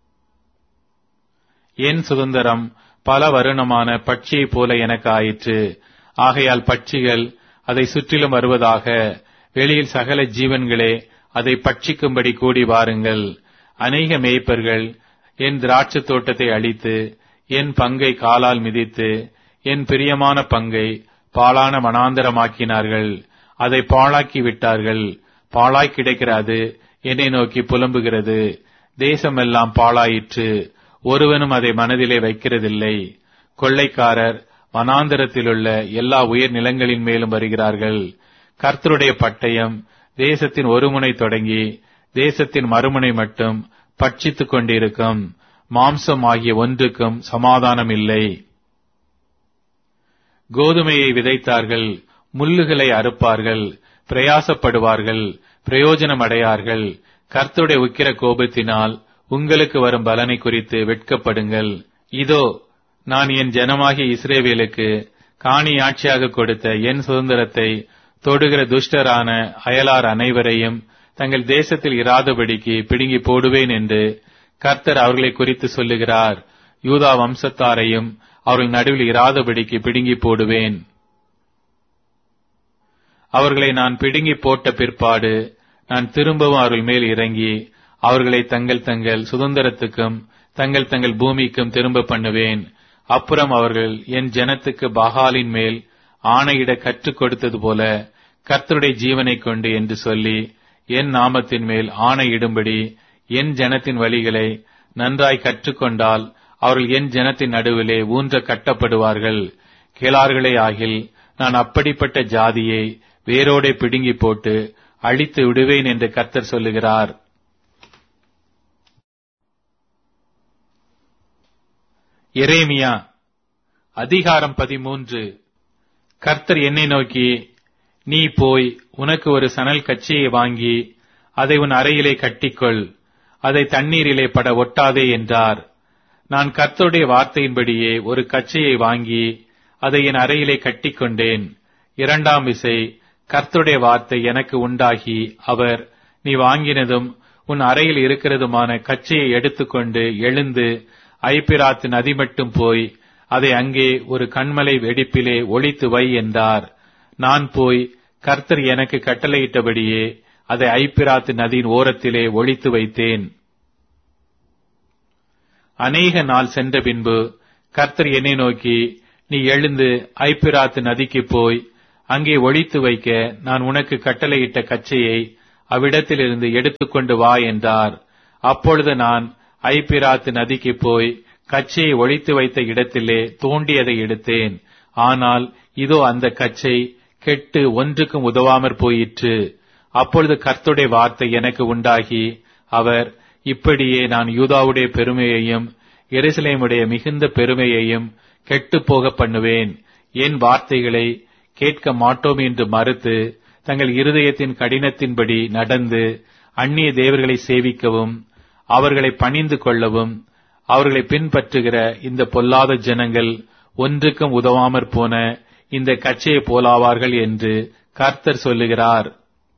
என் சுதந்திரம் பல வருணமான பட்சியைப் போல எனக்கு ஆயிற்று. ஆகையால் பட்சிகள் அதை சுற்றிலும் வருவதாக. வெளியில் சகல ஜீவன்களே அதை பட்சிக்கும்படி கூடி வாருங்கள். அநேக மேய்ப்பர்கள் என் திராட்சை தோட்டத்தை அழித்து என் பங்கை காலால் மிதித்து என் பிரியமான பங்கை பாழான வனாந்தரமாக்கினார்கள். அதை பாழாக்கி விட்டார்கள். பாழாய் கிடக்கிற அது என்னை நோக்கி புலம்புகிறது. தேசமெல்லாம் பாழாயிற்று, ஒருவனும் அதை மனதிலே வைக்கிறதில்லை. கொள்ளைக்காரர் வனாந்தரத்திலுள்ள எல்லா உயர் நிலங்களின் மேலும் வருகிறார்கள். கர்த்தருடைய பட்டயம் தேசத்தின் ஒரு முனை தொடங்கி தேசத்தின் மறுமுனை மட்டும் பட்சித்துக் கொண்டிருக்கும். மாம்சம் ஆகிய ஒன்றுக்கும் சமாதானம் இல்லை. கோதுமையை விதைத்தார்கள், முள்ளுகளை அறுப்பார்கள், பிரயாசப்படுவார்கள், பிரயோஜனம் அடையார்கள். கர்த்தருடைய உக்கிர கோபத்தினால் உங்களுக்கு வரும் பலனை குறித்து வெட்கப்படுங்கள். இதோ, நான் என் ஜனமாகிய இஸ்ரவேலுக்கு காணியாட்சியாக கொடுத்த என் சுதந்திரத்தை தொடுகிற துஷ்டரான அயலார் அனைவரையும் தங்கள் தேசத்தில் இராதபடிக்கு பிடுங்கி போடுவேன் என்று கர்த்தர் அவர்களை குறித்து சொல்லுகிறார். யூதா வம்சத்தாரையும் அவர்கள் நடுவில் இராதபடிக்கு பிடுங்கி போடுவேன். அவர்களை நான் பிடுங்கி போட்ட பிற்பாடு நான் திரும்பவும் அவர்கள் மேல் இறங்கி அவர்களை தங்கள் தங்கள் சுதந்திரத்துக்கும் தங்கள் தங்கள் பூமிக்கும் திரும்ப பண்ணுவேன். அப்புறம் அவர்கள் என் ஜனத்துக்கு பாகாலின் மேல் ஆணையிட கற்றுக் கொடுத்தது போல கர்த்தருடைய ஜீவனைக் கொண்டு என்று சொல்லி என் நாமத்தின் மேல் ஆணையிடும்படி என் ஜனத்தின் வழிகளை நன்றாய் கற்றுக்கொண்டால் அவர்கள் என் ஜனத்தின் நடுவிலே ஊன்ற கட்டப்படுவார்கள். கேளார்களே ஆகில் நான் அப்படிப்பட்ட ஜாதியை வேரோடே பிடுங்கி போட்டு அழித்து விடுவேன் என்று கர்த்தர் சொல்லுகிறார். எரேமியா அதிகாரம் பதிமூன்று. கர்த்தர் என்னை நோக்கி, நீ போய் உனக்கு ஒரு சணல் கச்சையை வாங்கி அதை உன் அறையிலே கட்டிக்கொள், அதை தண்ணீரிலே பட ஒட்டாதே என்றார். நான் கர்த்தருடைய வார்த்தையின்படியே ஒரு கச்சையை வாங்கி அதை என் அறையிலே கட்டிக்கொண்டேன். இரண்டாம் விசை கர்த்தருடைய வார்த்தை எனக்கு உண்டாகி அவர், நீ வாங்கினதும் உன் அறையில் இருக்கிறதுமான கச்சையை எடுத்துக்கொண்டு எழுந்து ஐபிராத்து நதி மட்டும் போய் அதை அங்கே ஒரு கண்மலை வெடிப்பிலே ஒளித்து வை என்றார். நான் போய் கர்த்தர் எனக்கு கட்டளையிட்டபடியே அதை ஐபிராத்து நதியின் ஓரத்திலே ஒளித்து வைத்தேன். அநேக நாள் சென்ற பின்பு கர்த்தர் என்னை நோக்கி, நீ எழுந்து ஐபிராத்து நதிக்கு போய் அங்கே ஒளித்து வைக்க நான் உனக்கு கட்டளையிட்ட கச்சையை அவ்விடத்திலிருந்து எடுத்துக்கொண்டு வா என்றார். அப்பொழுது நான் ஐபிராத்து நதிக்கு போய் கச்சையை ஒளித்து வைத்த இடத்திலே தோண்டியதை எடுத்தேன். ஆனால் இதோ அந்த கச்சை கெட்டு ஒன்றுக்கும் உதவாமற் போயிற்று. அப்பொழுது கர்த்தருடைய வார்த்தை எனக்கு உண்டாகி, அவர், இப்படியே நான் யூதாவுடைய பெருமையையும் எருசலேமுடைய மிகுந்த பெருமையையும் கெட்டுப் போக பண்ணுவேன். என் வார்த்தைகளை கேட்க மாட்டோம் என்று மறுத்து தங்கள் இருதயத்தின் கடினத்தின்படி நடந்து அந்நிய தேவர்களை சேவிக்கவும் அவர்களை பணிந்து கொள்ளவும் அவர்களை பின்பற்றுகிற இந்த பொல்லாத ஜனங்கள் ஒன்றுக்கும் உதவாமற் போன இந்த கச்சையை போலாவார்கள் என்று கர்த்தர் சொல்லுகிறார்.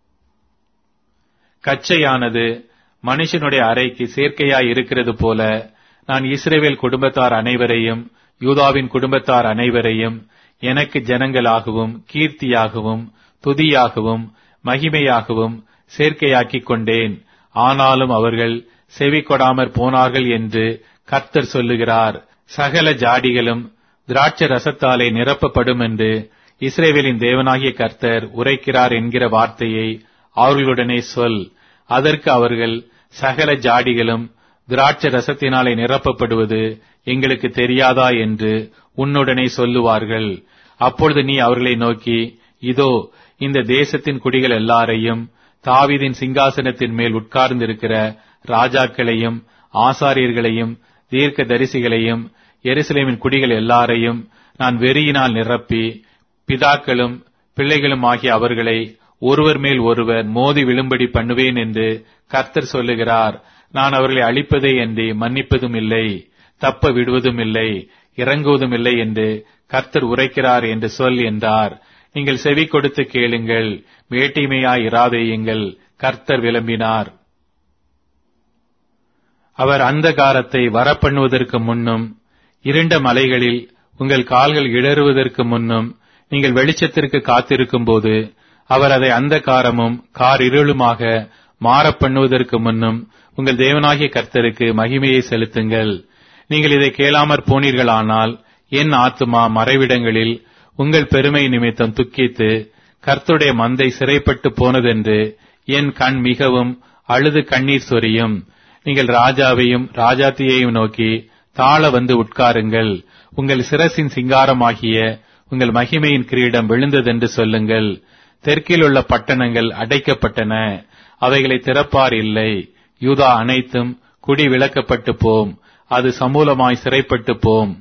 கச்சையானது மனுஷனுடைய அறைக்கு சேர்க்கையாய் இருக்கிறது போல நான் இஸ்ரவேல் குடும்பத்தார் அனைவரையும் யூதாவின் குடும்பத்தார் அனைவரையும் எனக்கு ஜனங்களாகவும் கீர்த்தியாகவும் துதியாகவும் மகிமையாகவும் சேர்க்கையாக்கிக் கொண்டேன். ஆனாலும் அவர்கள் செவி கொடாமற் போனார்கள் என்று கர்த்தர் சொல்லுகிறார். சகல ஜாடிகளும் திராட்சை ரசத்தாலே நிரப்பப்படும் என்று இஸ்ரவேலின் தேவனாகிய கர்த்தர் உரைக்கிறார் என்கிற வார்த்தையை அவர்களுடனே சொல். அதற்கு அவர்கள், சகல ஜாடிகளும் திராட்சை ரசத்தினாலே நிரப்பப்படுவது எங்களுக்கு தெரியாதா என்று உன்னுடனே சொல்லுவார்கள். அப்பொழுது நீ அவர்களை நோக்கி, இதோ இந்த தேசத்தின் குடிகள் எல்லாரையும் தாவீதின் சிங்காசனத்தின் மேல் உட்கார்ந்திருக்கிற ராஜாக்களையும் ஆசாரியர்களையும் தீர்க்க தரிசிகளையும் எருசலேமின் குடிகள் எல்லாரையும் நான் வெறியினால் நிரப்பி பிதாக்களும் பிள்ளைகளும் ஆகிய அவர்களை ஒருவர் மேல் ஒருவர் மோதி விழும்படி பண்ணுவேன் என்று கர்த்தர் சொல்லுகிறார். நான் அவர்களை அழிப்பதே அன்றி மன்னிப்பதும் இல்லை, தப்ப விடுவதும் இல்லை, இறங்குவதும் இல்லை என்று கர்த்தர் உரைக்கிறார் என்று சொல் என்றார். நீங்கள் செவி கொடுத்து கேளுங்கள், மேட்டிமையாய் இராதேயுங்கள். கர்த்தர் விளம்பினார். அவர் அந்தகாரத்தை வரப்பண்ணுவதற்கு முன்னும் இருண்ட மலைகளில் உங்கள் கால்கள் இடறுவதற்கு முன்னும் நீங்கள் வெளிச்சத்திற்கு காத்திருக்கும் போது அவர் அதை அந்தகாரமும் கார் இருளுமாக மாறப்பண்ணுவதற்கு முன்னும் உங்கள் தேவனாகிய கர்த்தருக்கு மகிமையை செலுத்துங்கள். நீங்கள் இதை கேளாமற் போனீர்களானால் என் ஆத்துமா மறைவிடங்களில் உங்கள் பெருமை நிமித்தம் துக்கித்து கர்த்தருடைய மந்தை சிறைப்பட்டு போனதென்று என் கண் மிகவும் அழுது கண்ணீர் சொரியும். நீங்கள் ராஜாவையும் ராஜாத்தியையும் நோக்கி தாழ வந்து உட்காருங்கள். உங்கள் சிரசின் சிங்காரமாகிய உங்கள் மகிமையின் கிரீடம் விழுந்ததென்று சொல்லுங்கள். தெற்கில் உள்ள பட்டணங்கள் அடைக்கப்பட்டன, அவைகளை திறப்பார் இல்லை. யூதா அனைத்தும் குடி விலக்கப்பட்டு போம், அது சமூலமாய் சிறைப்பட்டு போம்.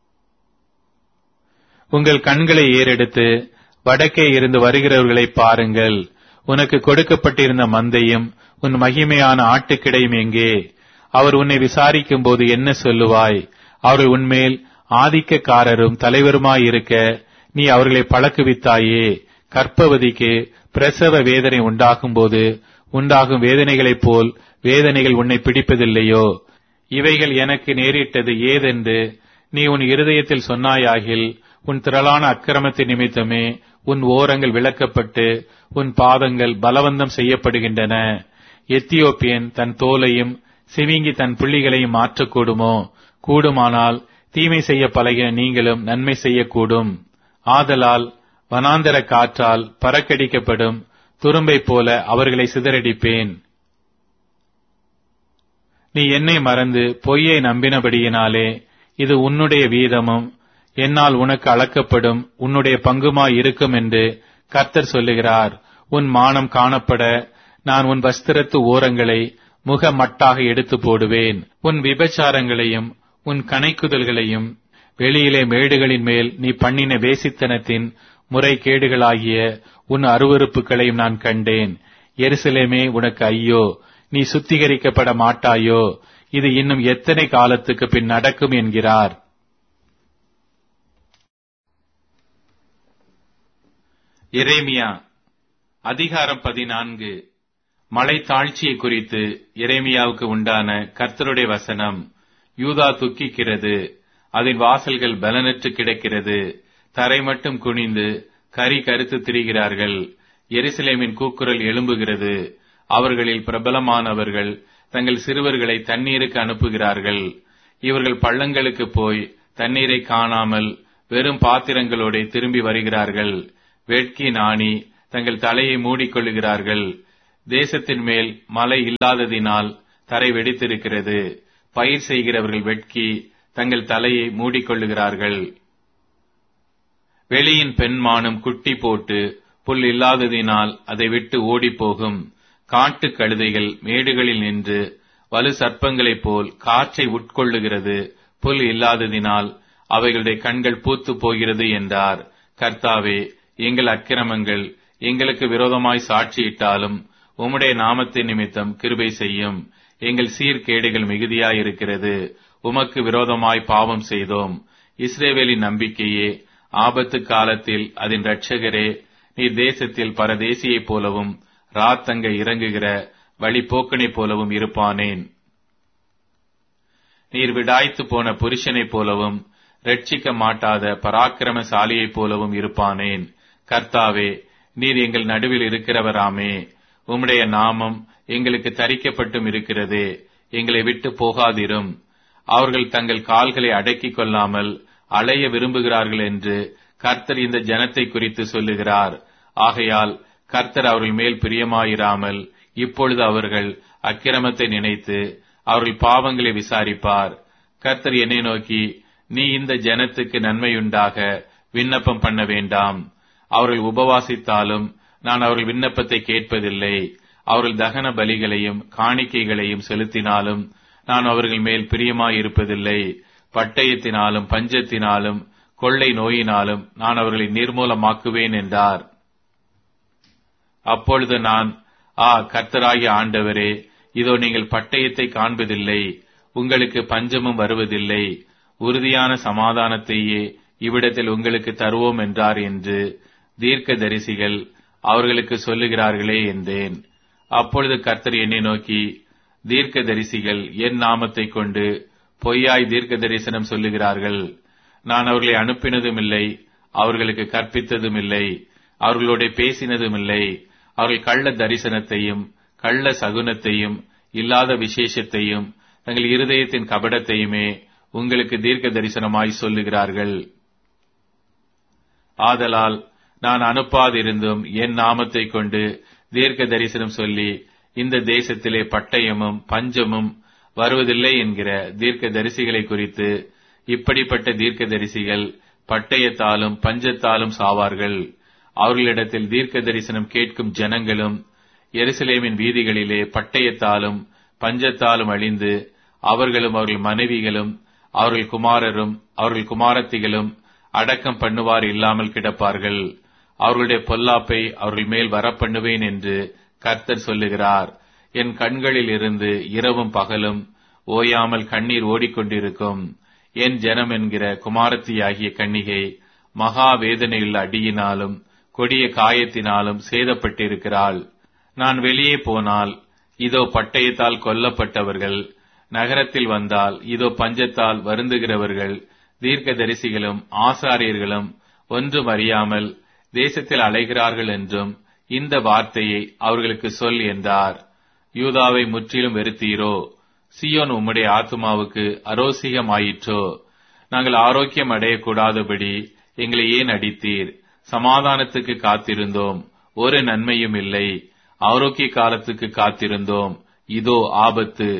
உங்கள் கண்களை ஏறெடுத்து வடக்கே இருந்து வருகிறவர்களை பாருங்கள். உனக்கு கொடுக்கப்பட்டிருந்த மந்தையும் உன் மகிமையான ஆட்டுக்கிடையும் எங்கே? அவர் உன்னை விசாரிக்கும் போது என்ன சொல்லுவாய்? அவர்கள் உன்மேல் ஆதிக்கக்காரரும் தலைவருமாயிருக்க நீ அவர்களை பழக்குவித்தாயே. கர்ப்பவதிக்கு பிரசவ வேதனை உண்டாகும் போது உண்டாகும் வேதனைகளைப் போல் வேதனைகள் உன்னை பிடிப்பதில்லையோ? இவைகள் எனக்கு நேரிட்டது ஏதென்று நீ உன் இருதயத்தில் சொன்னாயாகில் உன் திரளான அக்கிரமத்தின் நிமித்தமே உன் ஓரங்கள் விலக்கப்பட்டு உன் பாதங்கள் பலவந்தம் செய்யப்படுகின்றன. எத்தியோப்பியன் தன் தோலையும் சிவிங்கி தன் புள்ளிகளையும் மாற்றக்கூடுமோ? கூடுமானால் தீமை செய்ய பழகின நீங்களும் நன்மை செய்யக்கூடும். ஆதலால் வனாந்தர காற்றால் பறக்கடிக்கப்படும் துரும்பை போல அவர்களை சிதறடிப்பேன். நீ என்னை மறந்து பொய்யை நம்பினபடியினாலே இது உன்னுடைய வீதமும் என்னால் உனக்கு அளக்கப்படும் உன்னுடைய பங்குமாய் இருக்கும் என்று கர்த்தர் சொல்லுகிறார். உன் மானம் காணப்பட நான் உன் வஸ்திரத்து ஓரங்களை முகமட்டாக எடுத்து போடுவேன். உன் விபச்சாரங்களையும் உன் கணைக்குதல்களையும் வெளியிலே மேடுகளின் மேல் நீ பண்ணின வேசித்தனத்தின் முறைகேடுகளாகிய உன் அருவருப்புகளையும் நான் கண்டேன். எருசலேமே, உனக்கு ஐயோ! நீ சுத்திகரிக்கப்பட மாட்டாயோ? இது இன்னும் எத்தனை காலத்துக்கு பின் நடக்கும் என்கிறார். எரேமியா அதிகாரம் பதினான்கு. மலை தாழ்ச்சியை குறித்து எரேமியாவுக்கு உண்டான கர்த்தருடைய வசனம். யூதா துக்கிக்கிறது, அதன் வாசல்கள் பலனற்று கிடக்கிறது. தரை மட்டும் குனிந்து கரி கருத்து திரிகிறார்கள். எருசலேமின் கூக்குரல் எழும்புகிறது. அவர்களில் பிரபலமானவர்கள் தங்கள் சிறுவர்களை தண்ணீருக்கு அனுப்புகிறார்கள். இவர்கள் பள்ளங்களுக்கு போய் தண்ணீரை காணாமல் வெறும் பாத்திரங்களோடு திரும்பி வருகிறார்கள். வெட்கி நாணி தங்கள் தலையை மூடிக்கொள்ளுகிறார்கள். தேசத்தின் மேல் மழை இல்லாததினால் தரை வெடித்திருக்கிறது. பயிர் செய்கிறவர்கள் வெட்கி தங்கள் தலையை மூடிக்கொள்ளுகிறார்கள். வெளியின் பெண்மானும் குட்டி போட்டு புல் இல்லாததினால் அதை விட்டு ஓடிப்போகும். காட்டு கழுதைகள் மேடுகளில் நின்று வலு சர்ப்பங்களைப் போல் காற்றை உட்கொள்ளுகிறது. புல் இல்லாததினால் அவைகளுடைய கண்கள் பூத்து போகிறது என்றார். கர்த்தாவே, எங்கள் அக்கிரமங்கள் எங்களுக்கு விரோதமாய் சாட்சியிட்டாலும் உம்முடைய நாமத்தின் நிமித்தம் கிருபை செய்யும். எங்கள் சீர்கேடுகள் மிகுதியாயிருக்கிறது. உமக்கு விரோதமாய் பாவம் செய்தோம். இஸ்ரவேலின் நம்பிக்கையே, ஆபத்து காலத்தில் அதன் இரட்சகரே, நீர் தேசத்தில் பரதேசியைப் போலவும் ராத்தங்க இறங்குகிற வழிபோக்கனைப் போலவும் இருப்பானேன். நீர் விடாய்த்து போன புருஷனைப் போலவும் ரட்சிக்க மாட்டாத பராக்கிரமசாலியைப் போலவும் இருப்பானேன். கர்த்தாவே, நீர் எங்கள் நடுவில் இருக்கிறவராமே. உம்முடைய நாமம் எங்களுக்கு தரிக்கப்பட்டும் இருக்கிறதே. எங்களை விட்டு போகாதிரும். அவர்கள் தங்கள் கால்களை அடக்கிக் கொள்ளாமல் அலைய விரும்புகிறார்கள் என்று கர்த்தர் இந்த ஜனத்தை குறித்து சொல்லுகிறார். ஆகையால் கர்த்தர் அவர்கள் மேல் பிரியமாயிராமல் இப்பொழுது அவர்கள் அக்கிரமத்தை நினைத்து அவர்கள் பாவங்களை விசாரிப்பார். கர்த்தர் என்னை நோக்கி, நீ இந்த ஜனத்துக்கு நன்மையுண்டாக விண்ணப்பம் பண்ண வேண்டாம். அவர்கள் உபவாசித்தாலும் நான் அவர்கள் விண்ணப்பத்தை கேட்பதில்லை. அவர்கள் தகன பலிகளையும் காணிக்கைகளையும் செலுத்தினாலும் நான் அவர்கள் மேல் பிரியமாயிருப்பதில்லை. பட்டயத்தினாலும் பஞ்சத்தினாலும் கொள்ளை நோயினாலும் நான் அவர்களை நிர்மூலமாக்குவேன் என்றார். அப்பொழுது நான், ஆ கர்த்தராகிய ஆண்டவரே, இதோ நீங்கள் பட்டயத்தை காண்பதில்லை, உங்களுக்கு பஞ்சமும் வருவதில்லை, உறுதியான சமாதானத்தையே இவ்விடத்தில் உங்களுக்கு தருவோம் என்றார் என்று தீர்க்க தரிசிகள் அவர்களுக்கு சொல்லுகிறார்களே என்றேன். அப்பொழுது கர்த்தர் என்னை நோக்கி, தீர்க்க தரிசிகள் என் நாமத்தை கொண்டு பொய்யாய் தீர்க்க தரிசனம் சொல்லுகிறார்கள். நான் அவர்களை அனுப்பினதும் இல்லை, அவர்களுக்கு கற்பித்ததும் இல்லை, அவர்களோட பேசினதும் இல்லை. அவர்கள் கள்ள தரிசனத்தையும் கள்ள சகுனத்தையும் இல்லாத விசேஷத்தையும் தங்கள் இருதயத்தின் கபடத்தையுமே உங்களுக்கு தீர்க்க தரிசனமாய் சொல்லுகிறார்கள். ஆதலால் நான் அனுப்பாதிருந்தும் என் நாமத்தை கொண்டு தீர்க்க தரிசனம் சொல்லி இந்த தேசத்திலே பட்டயமும் பஞ்சமும் வருவதில்லை என்கிற தீர்க்க தரிசிகளை குறித்து, இப்படிப்பட்ட தீர்க்க தரிசிகள் பட்டயத்தாலும் பஞ்சத்தாலும் சாவார்கள். அவர்களிடத்தில் தீர்க்க தரிசனம் கேட்கும் ஜனங்களும் எருசலேமின் வீதிகளிலே பட்டயத்தாலும் பஞ்சத்தாலும் அழிந்து அவர்களும் அவர்கள் மனைவிகளும் அவர்கள் குமாரரும் அவர்கள் குமாரத்திகளும் அடக்கம் பண்ணுவார் இல்லாமல் கிடப்பார்கள். அவர்களுடைய பொல்லாப்பை அவர்கள் மேல் வரப்பண்ணுவேன் என்று கர்த்தர் சொல்லுகிறார். என் கண்களில் இருந்து இரவும் பகலும் ஓயாமல் கண்ணீர் ஓடிக்கொண்டிருக்கும். என் ஜனம் என்கிற குமாரத்தியாகிய கன்னிகை மகா வேதனையுள்ள அடியினாலும் கொடிய காயத்தினாலும் சேதப்பட்டிருக்கிறாள். நான் வெளியே போனால் இதோ பட்டயத்தால் கொல்லப்பட்டவர்கள், நகரத்தில் வந்தால் இதோ பஞ்சத்தால் வருந்துகிறவர்கள், தீர்க்க தரிசிகளும் ஆசாரியர்களும் ஒன்றும் அறியாமல் தேசத்தில் அலைகிறார்கள் என்றும் இந்த வார்த்தையை அவர்களுக்கு சொல் என்றார். யூதாவை முற்றிலும் வெறுத்தீரோ? சீயோன் உம்முடைய ஆத்துமாவுக்கு அரோசிகமாயிற்றோ? நாங்கள் ஆரோக்கியம் அடையக்கூடாதபடி எங்களை ஏன் அடித்தீர்? சமாதானத்துக்கு காத்திருந்தோம், ஒரு நன்மையும் இல்லை. ஆரோக்கிய காலத்துக்கு காத்திருந்தோம், இதோ ஆபத்து.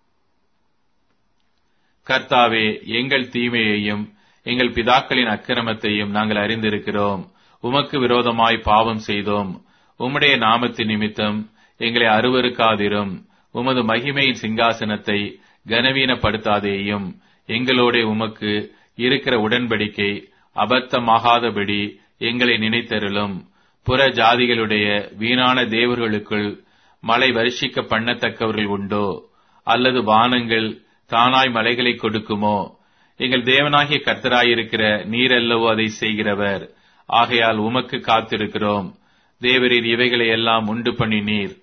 கர்த்தாவே, எங்கள் தீமையையும் எங்கள் பிதாக்களின் அக்கிரமத்தையும் நாங்கள் அறிந்திருக்கிறோம். உமக்கு விரோதமாய் பாவம் செய்தோம். உம்முடைய நாமத்தின் நிமித்தம் எங்களை அருவருக்காதிரும். உமது மகிமையின் சிங்காசனத்தை கனவீனப்படுத்தாதேயும். எங்களோட உமக்கு இருக்கிற உடன்படிக்கை அபத்தமாகாதபடி எங்களை நினைத்தருளும். புற ஜாதிகளுடைய வீணான தேவர்களுக்குள் மழை வருஷிக்க பண்ணத்தக்கவர்கள் உண்டோ? அல்லது வானங்கள் தானாய் மலைகளை கொடுக்குமோ? எங்கள் தேவனாகிய கர்த்தராயிருக்கிற நீரல்லவோ அதை செய்கிறவர். ஆகையால் உமக்கு காத்திருக்கிறோம். தேவரீர் இவைகளை எல்லாம் உண்டு பண்ணினீர்.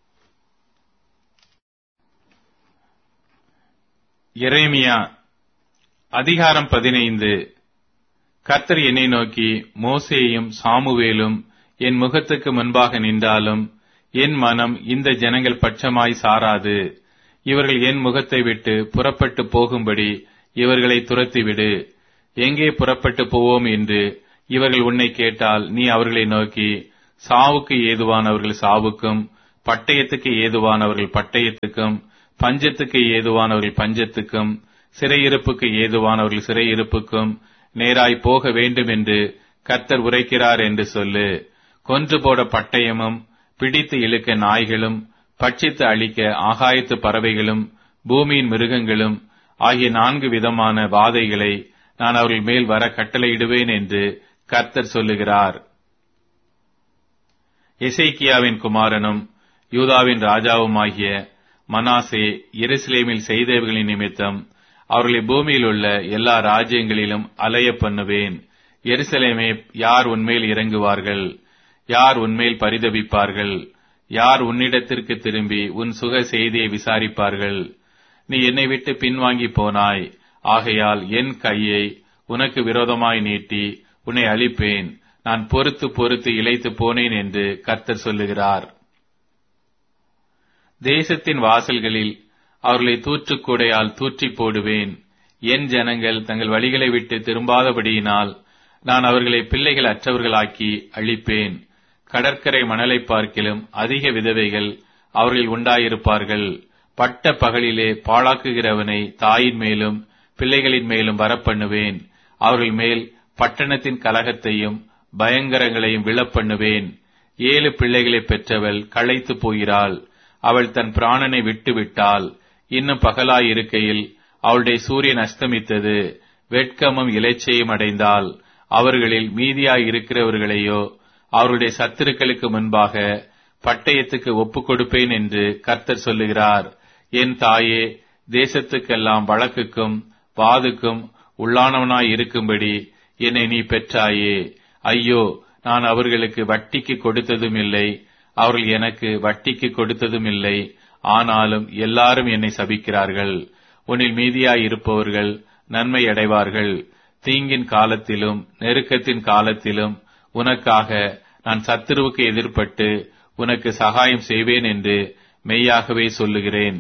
எரேமியா அதிகாரம் பதினைந்து. கர்த்தர் என்னை நோக்கி, மோசேயும் சாமுவேலும் என் முகத்துக்கு முன்பாக நின்றாலும் என் மனம் இந்த ஜனங்கள் பட்சமாய் சாராது. இவர்கள் என் முகத்தை விட்டு புறப்பட்டு போகும்படி இவர்களை துரத்திவிடு. எங்கே புறப்பட்டு போவோம் என்று இவர்கள் உன்னை கேட்டால் நீ அவர்களை நோக்கி, சாவுக்கு ஏதுவானவர்கள் சாவுக்கும் பட்டயத்துக்கு ஏதுவானவர்கள் பட்டயத்துக்கும், பஞ்சத்துக்கு ஏதுவானவர்கள் பஞ்சத்துக்கும், சிறையிருப்புக்கு ஏதுவானவர்கள் சிறையிருப்புக்கும் நேராய் போக வேண்டும் என்று கர்த்தர் உரைக்கிறார் என்று சொல்லு. கொன்று போட பட்டயமும், பிடித்து இழுக்க நாய்களும், பட்சித்து அழிக்க ஆகாயத்து பறவைகளும், பூமியின் மிருகங்களும் ஆகிய நான்கு விதமான வாதைகளை நான் அவர்கள் மேல் வர கட்டளையிடுவேன் என்று கர்த்தர் சொல்லுகிறார். எசேக்கியாவின் குமாரனும் யூதாவின் ராஜாவுமாகிய மனாசே எருசலேமில் செய்தவர்களின் நிமித்தம் அவர்களை பூமியில் உள்ள எல்லா ராஜ்யங்களிலும் அலைய பண்ணுவேன். எருசலேமே, யார் உன்மேல் இறங்குவார்கள்? யார் உன்மேல் பரிதபிப்பார்கள்? யார் உன்னிடத்திற்கு திரும்பி உன் சுக செய்தியை விசாரிப்பார்கள்? நீ என்னை விட்டு பின்வாங்கி போனாய், ஆகையால் என் கையை உனக்கு விரோதமாய் நீட்டி உன்னை அழிப்பேன். நான் பொறுத்து பொறுத்து இளைத்து போனேன் என்று கர்த்தர் சொல்லுகிறார். தேசத்தின் வாசல்களில் அவர்களை தூற்றுக்கூடையால் தூற்றி போடுவேன். என் ஜனங்கள் தங்கள் வழிகளை விட்டு திரும்பாதபடியினால் நான் அவர்களை பிள்ளைகள் அற்றவர்களாக்கி அழிப்பேன். கடற்கரை மணலை பார்க்கிலும் அதிக விதவைகள் அவர்கள் உண்டாயிருப்பார்கள். பட்ட பகலிலே பாழாக்குகிறவனை தாயின் மேலும் பிள்ளைகளின் மேலும் வரப்பண்ணுவேன். அவர்கள் மேல் பட்டணத்தின் கலகத்தையும் பயங்கரங்களையும் விழப்பண்ணுவேன். ஏழு பிள்ளைகளை பெற்றவள் களைத்து போகிறாள். அவள் தன் பிராணனை விட்டு விட்டாள். இன்னும் பகலாயிருக்கையில் அவளுடைய சூரியன் அஸ்தமித்தது. வெட்கமும் இலைச்சையும் அடைந்தாள். அவர்களில் மீதியாயிருக்கிறவர்களையோ அவருடைய சத்துருக்களுக்கு முன்பாக பட்டயத்துக்கு ஒப்புக் கொடுப்பேன் என்று கர்த்தர் சொல்லுகிறார். என் தாயே, தேசத்துக்கெல்லாம் வழக்குக்கும் வாதுக்கும் உள்ளானவனாய் இருக்கும்படி என்னை நீ பெற்றாயே. ஐயோ, நான் அவர்களுக்கு வட்டிக்கு கொடுத்ததும் இல்லை, அவர்கள் எனக்கு வட்டிக்கு கொடுத்ததும் இல்லை. ஆனாலும் எல்லாரும் என்னை சபிக்கிறார்கள். உன்னில் மீதியாயிருப்பவர்கள் நன்மை அடைவார்கள். தீங்கின் காலத்திலும் நெருக்கத்தின் காலத்திலும் உனக்காக நான் சத்துருவுக்கு எதிர்ப்பட்டு உனக்கு சகாயம் செய்வேன் என்று மெய்யாகவே சொல்லுகிறேன்.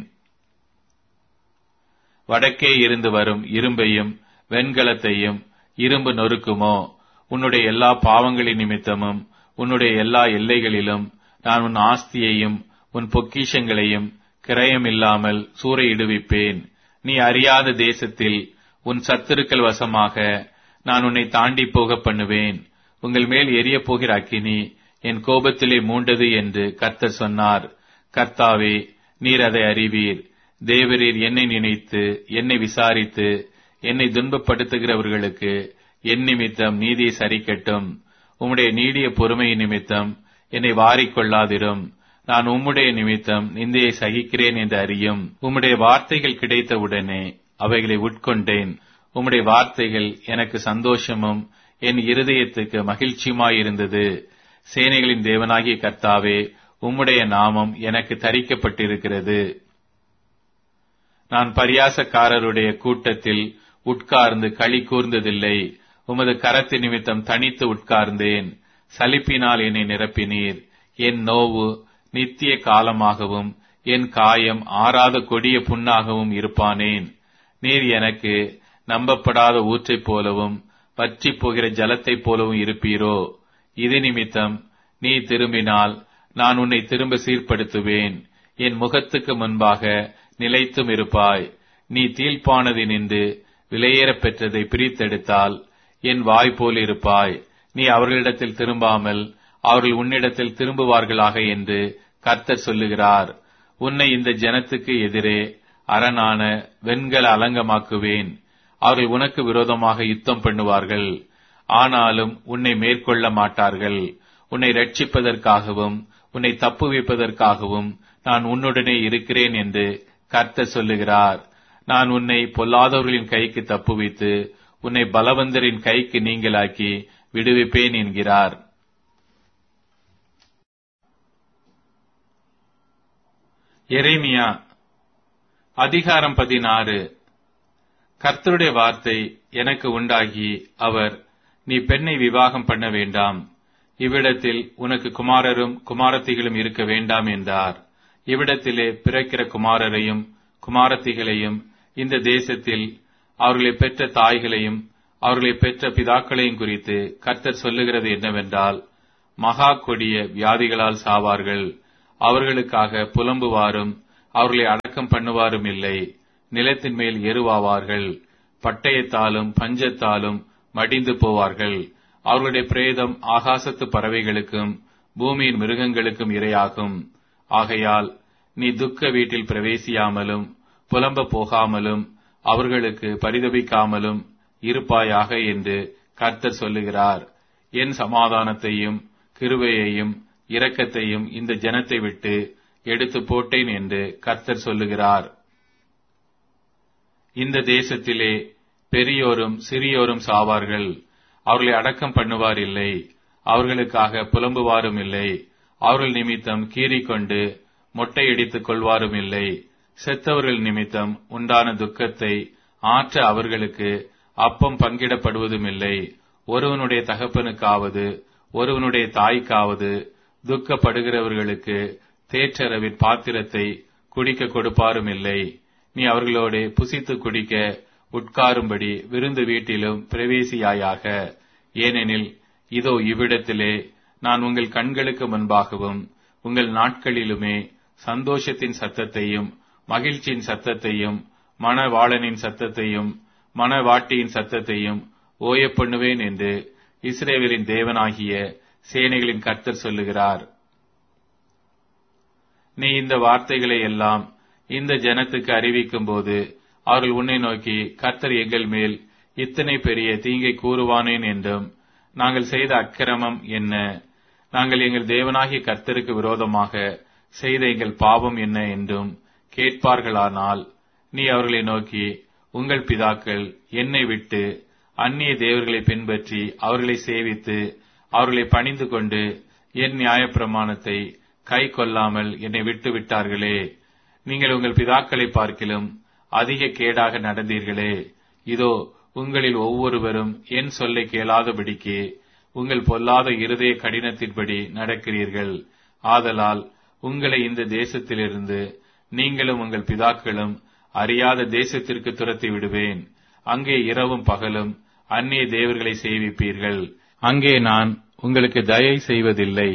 வடக்கே இருந்து வரும் இரும்பையும் வெண்கலத்தையும் இரும்பு நொறுக்குமோ? உன்னுடைய எல்லா பாவங்களின் நிமித்தமும் உன்னுடைய எல்லா எல்லைகளிலும் நான் உன் ஆஸ்தியையும் உன் பொக்கிஷங்களையும் கிரயம் இல்லாமல் சூறையிடுவிப்பேன். நீ அறியாத தேசத்தில் உன் சத்துருக்கள் வசமாக நான் உன்னை தாண்டி போக பண்ணுவேன். உங்கள் மேல் எரிய போகிற அக்கினி என் கோபத்திலே மூண்டது என்று கர்த்தர் சொன்னார். கர்த்தாவே, நீர் அதை அறிவீர். தேவரீர் என்னை நினைத்து என்னை விசாரித்து என்னை துன்பப்படுத்துகிறவர்களுக்கு என் நிமித்தம் நீதியை சரிக்கட்டும். உம்முடைய நீடிய பொறுமையின் நிமித்தம் என்னை வாரிக்கொள்ளாதிரும். நான் உம்முடைய நிமித்தம் நிந்தையை சகிக்கிறேன் என்று அறியும். உம்முடைய வார்த்தைகள் கிடைத்தவுடனே அவைகளை உட்கொண்டேன். உம்முடைய வார்த்தைகள் எனக்கு சந்தோஷமும் என் இருதயத்துக்கு மகிழ்ச்சியுமாயிருந்தது. சேனைகளின் தேவனாகிய கர்த்தாவே, உம்முடைய நாமம் எனக்கு தரிக்கப்பட்டிருக்கிறது. நான் பரியாசக்காரருடைய கூட்டத்தில் உட்கார்ந்து களி கூர்ந்ததில்லை. உமது கரத்து நிமித்தம் தனித்து உட்கார்ந்தேன். சலிப்பினால் என்னை நிரப்பினீர். என் நோவு நித்திய காலமாகவும் என் காயம் ஆறாத கொடிய புண்ணாகவும் இருப்பானேன். நீர் எனக்கு நம்பப்படாத ஊற்றைப் போலவும் வற்றிப் போகிற ஜலத்தைப் போலவும் இருப்பீரோ? இது நிமித்தம் நீ திரும்பினால் நான் உன்னை திரும்ப சீர்படுத்துவேன். என் முகத்துக்கு முன்பாக நிலைத்தும் இருப்பாய். நீ தீழ்ப்பானதினின்று விலையேறப் பெற்றதை பிரித்தெடுத்தால் என் வாய் போல் இருப்பாய். நீ அவர்களிடத்தில் திரும்பாமல் அவர்கள் உன்னிடத்தில் திரும்புவார்களாக என்று கர்த்தர் சொல்லுகிறார். உன்னை இந்த ஜனத்துக்கு எதிரே அரணான வெண்கல அலங்கமாக்குவேன். அவர்கள் உனக்கு விரோதமாக யுத்தம் பண்ணுவார்கள். ஆனாலும் உன்னை மேற்கொள்ள மாட்டார்கள். உன்னை ரட்சிப்பதற்காகவும் உன்னை தப்புவிப்பதற்காகவும் நான் உன்னுடனே இருக்கிறேன் என்று கர்த்தர் சொல்லுகிறார். நான் உன்னை பொல்லாதவர்களின் கைக்கு தப்புவித்து உன்னை பலவந்தரின் கைக்கு நீங்களாக்கி விடுவிப்பேன் என்கிறார். எரேமியா அதிகாரம் பதினாறு. கர்த்தருடைய வார்த்தை எனக்கு உண்டாகி அவர், நீ பெண்ணை விவாகம் பண்ண வேண்டாம், இவ்விடத்தில் உனக்கு குமாரரும் குமாரத்திகளும் இருக்க வேண்டாம் என்றார். இவ்விடத்திலே பிறக்கிற குமாரரையும் குமாரத்திகளையும் இந்த தேசத்தில் அவர்களை பெற்ற தாய்களையும் அவர்களை பெற்ற பிதாக்களையும் குறித்து கர்த்தர் சொல்லுகிறது என்னவென்றால், மகா கொடிய வியாதிகளால் சாவார்கள். அவர்களுக்காக புலம்புவாரும் அவர்களை அடக்கம் பண்ணுவாரும் இல்லை. நிலத்தின் மேல் எருவாவார்கள், பட்டயத்தாலும் பஞ்சத்தாலும் மடிந்து போவார்கள். அவர்களுடைய பிரேதம் ஆகாசத்து பறவைகளுக்கும் பூமியின் மிருகங்களுக்கும் இரையாகும். ஆகையால் நீ துக்க வீட்டில் பிரவேசியாமலும் புலம்ப போகாமலும் அவர்களுக்கு பரிதபிக்காமலும் இருப்பாயாக என்று கர்த்தர் சொல்லுகிறார். என் சமாதானத்தையும் கிருபையையும் இரக்கத்தையும் இந்த ஜனத்தை விட்டு எடுத்து போட்டேன் என்று கர்த்தர் சொல்லுகிறார். இந்த தேசத்திலே பெரியோரும் சிறியோரும் சாவார்கள். அவர்களை அடக்கம் பண்ணுவார் இல்லை. அவர்களுக்காக புலம்புவாரும் இல்லை. அவர்கள் நிமித்தம் கீறிக்கொண்டு மொட்டையடித்துக் கொள்வாரும் இல்லை. செத்தவர்கள் நிமித்தம் உண்டான துக்கத்தை ஆற்ற அவர்களுக்கு அப்பம் பங்கிடப்படுவதும் இல்லை. ஒருவனுடைய தகப்பனுக்காவது ஒருவனுடைய தாய்க்காவது துக்கப்படுகிறவர்களுக்கு தேற்றரவின் பாத்திரத்தை குடிக்க கொடுப்பாரும் இல்லை. நீ அவர்களோடு புசித்து குடிக்க உட்காரும்படி விருந்து வீட்டிலும் பிரவேசியாயாக. ஏனெனில் இதோ இவ்விடத்திலே நான் உங்கள் கண்களுக்கு முன்பாகவும் உங்கள் நாட்களிலுமே சந்தோஷத்தின் சத்தத்தையும் மகிழ்ச்சியின் சத்தத்தையும் மணவாளனின் சத்தத்தையும் மணவாட்டியின் சத்தத்தையும் ஓய பண்ணுவேன் என்று இஸ்ரவேலின் தேவனாகிய சேனைகளின் கர்த்தர் சொல்லுகிறார். நீ இந்த வார்த்தைகளை எல்லாம் இந்த ஜனத்துக்கு அறிவிக்கும் போது அவர்கள் உன்னை நோக்கி, கர்த்தர் எங்கள் மேல் இத்தனை பெரிய தீங்கை கூறுவானேன் என்றும், நாங்கள் செய்த அக்கிரமம் என்ன, நாங்கள் எங்கள் தேவனாகிய கர்த்தருக்கு விரோதமாக செய்த எங்கள் பாவம் என்ன என்றும் கேட்பார்களானால், நீ அவர்களை நோக்கி, உங்கள் பிதாக்கள் என்னை விட்டு அந்நிய தேவர்களை பின்பற்றி அவர்களை சேவித்து அவர்களை பணிந்து கொண்டு என் நியாயப்பிரமாணத்தை கை கொள்ளாமல் என்னை விட்டு விட்டார்களே. நீங்கள் உங்கள் பிதாக்களை பார்க்கிலும் அதிக கேடாக நடந்தீர்களே. இதோ உங்களில் ஒவ்வொருவரும் என் சொல்லை கேளாதபடிக்கு உங்கள் பொல்லாத இருதய கடினத்தின்படி நடக்கிறீர்கள். ஆதலால் உங்களை இந்த தேசத்திலிருந்து நீங்களும் உங்கள் பிதாக்களும் அறியாத தேசத்திற்கு துரத்தி விடுவேன். அங்கே இரவும் பகலும் அந்நிய தேவர்களை சேவிப்பீர்கள். அங்கே நான் உங்களுக்கு தயை செய்வதில்லை.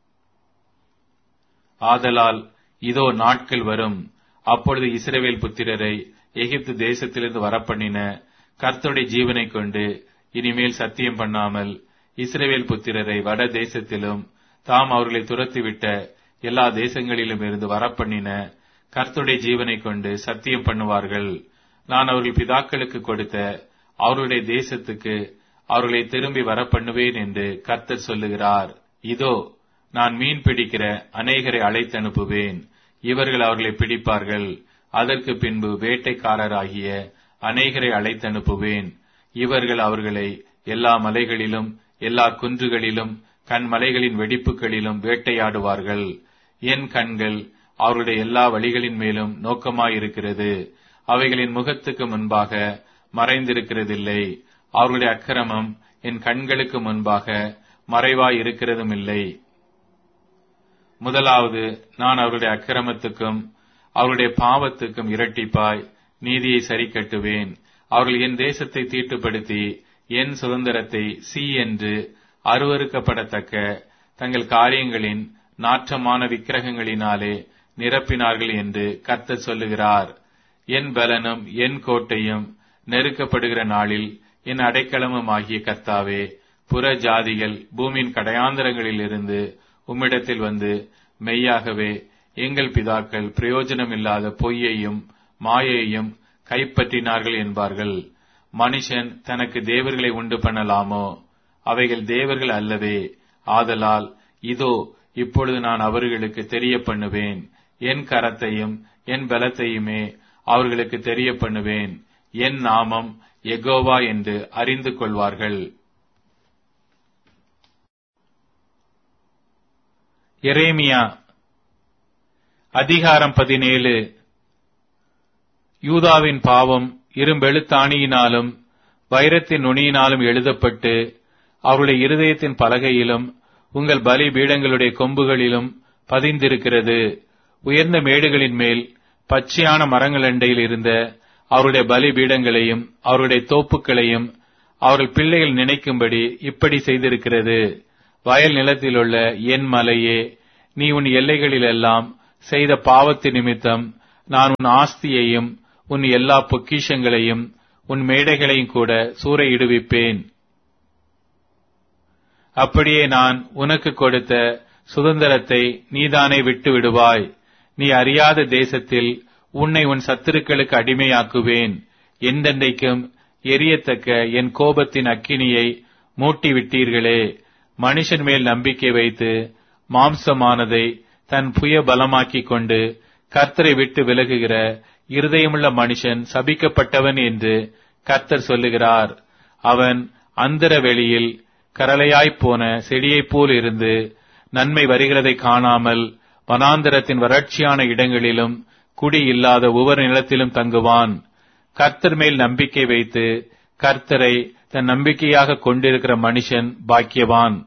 ஆதலால் இதோ நாட்கள் வரும், அப்பொழுது இஸ்ரவேல் புத்திரரை எகிப்து தேசத்திலிருந்து வரப்பண்ணின கர்த்தருடைய ஜீவனை கொண்டு இனிமேல் சத்தியம் பண்ணாமல் இஸ்ரவேல் புத்திரரை வட தேசத்திலும் தாம் அவர்களை துரத்திவிட்ட எல்லா தேசங்களிலும் இருந்து வரப்பண்ணின கர்த்தருடைய ஜீவனை கொண்டு சத்தியம் பண்ணுவார்கள். நான் அவர்கள் பிதாக்களுக்கு கொடுத்த அவருடைய தேசத்துக்கு அவர்களை திரும்பி வரப்பண்ணுவேன் என்று கர்த்தர் சொல்லுகிறார். இதோ நான் மீன் பிடிக்கிற அநேகரை அழைத்து அனுப்புவேன். இவர்கள் அவர்களை பிடிப்பார்கள். அதற்கு பின்பு வேட்டைக்காரராகிய அநேகரை அழைத்து அனுப்புவேன். இவர்கள் அவர்களை எல்லா மலைகளிலும் எல்லா குன்றுகளிலும் கண்மலைகளின் வெடிப்புகளிலும் வேட்டையாடுவார்கள். என் கண்கள் அவருடைய எல்லா வழிகளின் மேலும் நோக்கமாயிருக்கிறது. அவைகளின் முகத்துக்கு முன்பாக மறைந்திருக்கிறதில்லை. அவர்களுடைய அக்கிரமம் என் கண்களுக்கு முன்பாக மறைவாயிருக்கிறதும் இல்லை. முதலாவது நான் அவருடைய அக்கிரமத்துக்கும் அவருடைய பாவத்துக்கும் இரட்டிப்பாய் நீதியை சரி கட்டுவேன். அவர்கள் என் தேசத்தை தீட்டுப்படுத்தி என் சுதந்திரத்தை சீ என்று அருவருக்கப்படத்தக்க தங்கள் காரியங்களின் நாற்றமான விக்கிரகங்களினாலே நிரப்பினார்கள் என்று கர்த்தர் சொல்லுகிறார். என் பலனும் என் கோட்டையும் நெருக்கப்படுகிற நாளில் என் அடைக்கலமும் ஆகிய கர்த்தாவே, புற ஜாதிகள் பூமியின் கடையாந்தரங்களில் இருந்து உம்மிடத்தில் வந்து மெய்யாகவே எங்கள் பிதாக்கள் பிரயோஜனமில்லாத பொய்யையும் மாயையும் கைப்பற்றினார்கள் என்பார்கள். மனுஷன் தனக்கு தேவர்களை உண்டு பண்ணலாமோ? அவைகள் தேவர்கள் அல்லவே. ஆதலால் இதோ இப்பொழுது நான் அவர்களுக்கு தெரிய பண்ணுவேன். என் கரத்தையும் என் பலத்தையுமே அவர்களுக்கு தெரிய பண்ணுவேன். என் நாமம் யெகோவா என்று அறிந்து கொள்வார்கள். எரேமியா அதிகாரம் பதினேழு. யூதாவின் பாவம் இரும்பெழுத்தாணியினாலும் வைரத்தின் நுனியினாலும் எழுதப்பட்டு அவருடைய இருதயத்தின் பலகையிலும் உங்கள் பலி பீடங்களுடைய கொம்புகளிலும் பதிந்திருக்கிறது. உயர்ந்த மேடுகளின் மேல் பச்சையான மரங்களண்டையில் இருந்த அவருடைய பலி பீடங்களையும் அவருடைய தோப்புக்களையும் அவர்கள் பிள்ளைகள் நினைக்கும்படி இப்படி செய்திருக்கிறது. வயல் நிலத்திலுள்ள என் மலையே, நீ உன் எல்லைகளிலெல்லாம் செய்த பாவத்து நிமித்தம் நான் உன் ஆஸ்தியையும் உன் எல்லா பொக்கிஷங்களையும் உன் மேடைகளையும் கூட சூறையிடுவிப்பேன். அப்படியே நான் உனக்கு கொடுத்த சுதந்திரத்தை நீதானே விட்டு விடுவாய். நீ அறியாத தேசத்தில் உன்னை உன் சத்துருக்களுக்கு அடிமையாக்குவேன். என்றென்றைக்கும் எரியத்தக்க என் கோபத்தின் அக்கினியை மூட்டி விட்டீர்களே. மனுஷன் மேல் நம்பிக்கை வைத்து மாம்சமானதை தன் புய பலமாக்கிக் கொண்டு கர்த்தரை விட்டு விலகுகிற இருதயமுள்ள மனுஷன் சபிக்கப்பட்டவன் என்று கர்த்தர் சொல்லுகிறார். அவன் அந்தர வெளியில் கரளையாய்ப் போன செடியைப் போல் இருந்து நன்மை வருகிறதை காணாமல் வனாந்தரத்தின் வறட்சியான இடங்களிலும் குடி இல்லாத ஒவ்வொரு நிலத்திலும் தங்குவான். கர்த்தர் மேல் நம்பிக்கை வைத்து கர்த்தரை தன் நம்பிக்கையாக கொண்டிருக்கிற மனுஷன் பாக்கியவான்.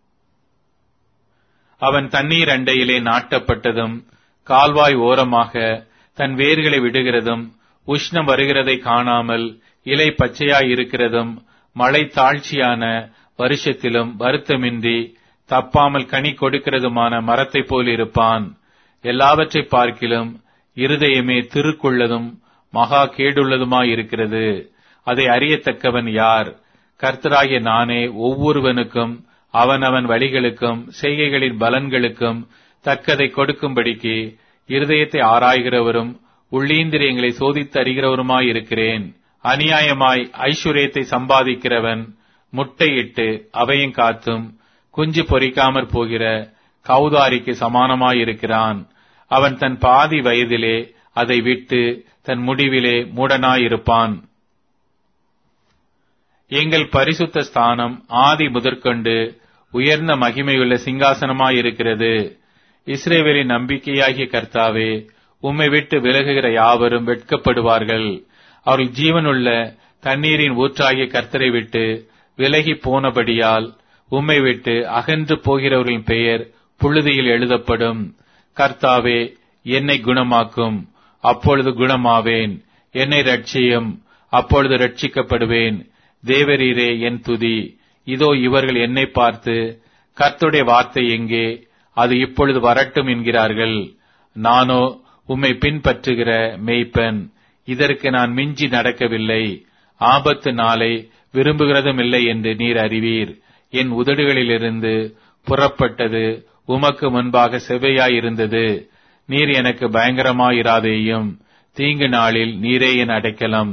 அவன் தண்ணீர் அண்டையிலே நாட்டப்பட்டதும் கால்வாய் ஓரமாக தன் வேர்களை விடுகிறதும் உஷ்ணம் வருகிறதை காணாமல் இலை பச்சையாய் இருக்கிறதும் மழை தாழ்ச்சியான வருஷத்திலும் வருத்தமின்றி தப்பாமல் கனி கொடுக்கிறதுமான மரத்தை போல் இருப்பான். எல்லாவற்றை பார்க்கிலும் இருதயமே திருக்குள்ளதும் மகா கேடுள்ளதுமாயிருக்கிறது. அதை அறியத்தக்கவன் யார்? கர்த்தராகிய நானே ஒவ்வொருவனுக்கும் அவனவன் வழிகளுக்கும் செய்கைகளின் பலன்களுக்கும் தக்கதை கொடுக்கும்படிக்கு இருதயத்தை ஆராய்கிறவரும் உள்ளீந்திரியங்களை சோதித்து அறிகிறவருமாயிருக்கிறேன். அநியாயமாய் ஐஸ்வர்யத்தை சம்பாதிக்கிறவன் முட்டையிட்டு அவையும் காத்தும் குஞ்சு பொறிக்காமற் போகிற கௌதாரிக்கு சமானமாயிருக்கிறான். அவன் தன் பாதி வயதிலே அதை விட்டு தன் முடிவிலே மூடனாயிருப்பான். எங்கள் பரிசுத்த ஸ்தானம் ஆதி முதற்கொண்டு உயர்ந்த மகிமையுள்ள சிங்காசனமாயிருக்கிறது. இஸ்ரவேலின் நம்பிக்கையாகிய கர்த்தாவே, உம்மை விட்டு விலகுகிற யாவரும் வெட்கப்படுவார்கள். அவர்கள் ஜீவனுள்ள தண்ணீரின் ஊற்றாகிய கர்த்தரை விட்டு விலகி போனபடியால் உம்மை விட்டு அகன்று போகிறவர்களின் பெயர் புழுதியில் எழுதப்படும். கர்த்தாவே, என்னை குணமாக்கும், அப்பொழுது குணமாவேன். என்னை ரட்சியும், அப்பொழுது ரட்சிக்கப்படுவேன். தேவரீரே என் துதி. இதோ இவர்கள் என்னை பார்த்து, கர்த்தருடைய வார்த்தை எங்கே? அது இப்பொழுது வரட்டும் என்கிறார்கள். நானோ உம்மை பின்பற்றுகிற மேய்ப்பன். இதற்கு நான் மிஞ்சி நடக்கவில்லை. ஆபத்து நாளை விரும்புகிறதும் இல்லை என்று நீர் அறிவீர். என் உதடுகளிலிருந்து புறப்பட்டது உமக்கு முன்பாக செவ்வையாயிருந்தது. நீர் எனக்கு பயங்கரமாயிராதேயும். தீங்கு நாளில் நீரே என் அடைக்கலம்.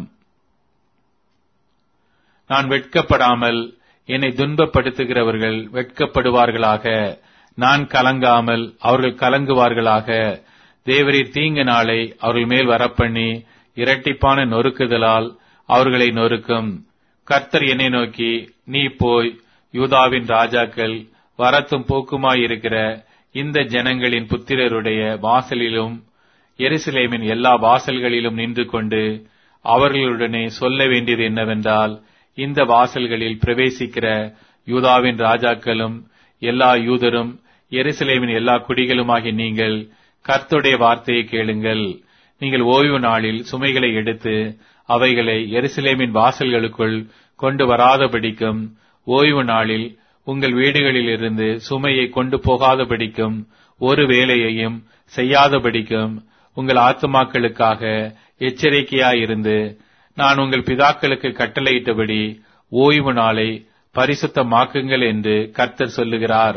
நான் வெட்கப்படாமல் என்னை துன்பப்படுத்துகிறவர்கள் வெட்கப்படுவார்களாக. நான் கலங்காமல் அவர்கள் கலங்குவார்களாக. தேவரீர் தீங்கு நாளை அவர்கள் மேல் வரப்பண்ணி இரட்டிப்பான நொறுக்குதலால் அவர்களை நொறுக்கும். கர்த்தர் என்னை நோக்கி, நீ போய் யூதாவின் ராஜாக்கள் வரத்தும் போக்குமாயிருக்கிற இந்த ஜனங்களின் புத்திரருடைய வாசலிலும் எருசலேமின் எல்லா வாசல்களிலும் நின்று கொண்டு அவர்களுடனே சொல்ல வேண்டியது என்னவென்றால், இந்த வாசல்களில் பிரவேசிக்கிற யூதாவின் ராஜாக்களும் எல்லா யூதரும் எருசலேமின் எல்லா குடிகளுமாகிய நீங்கள் கர்த்தருடைய வார்த்தையை கேளுங்கள். நீங்கள் ஓய்வு நாளில் சுமைகளை எடுத்து அவைகளை எருசலேமின் வாசல்களுக்குள் கொண்டு வராதபடிக்கும், ஓய்வு நாளில் உங்கள் வீடுகளிலிருந்து சுமையை கொண்டு போகாதபடிக்கும், ஒரு வேலையையும் செய்யாதபடிக்கும் உங்கள் ஆத்துமாக்களுக்காக எச்சரிக்கையாயிருந்து, நான் உங்கள் பிதாக்களுக்கு கட்டளையிட்டபடி ஓய்வு நாளை பரிசுத்தமாக்குங்கள் என்று கர்த்தர் சொல்லுகிறார்.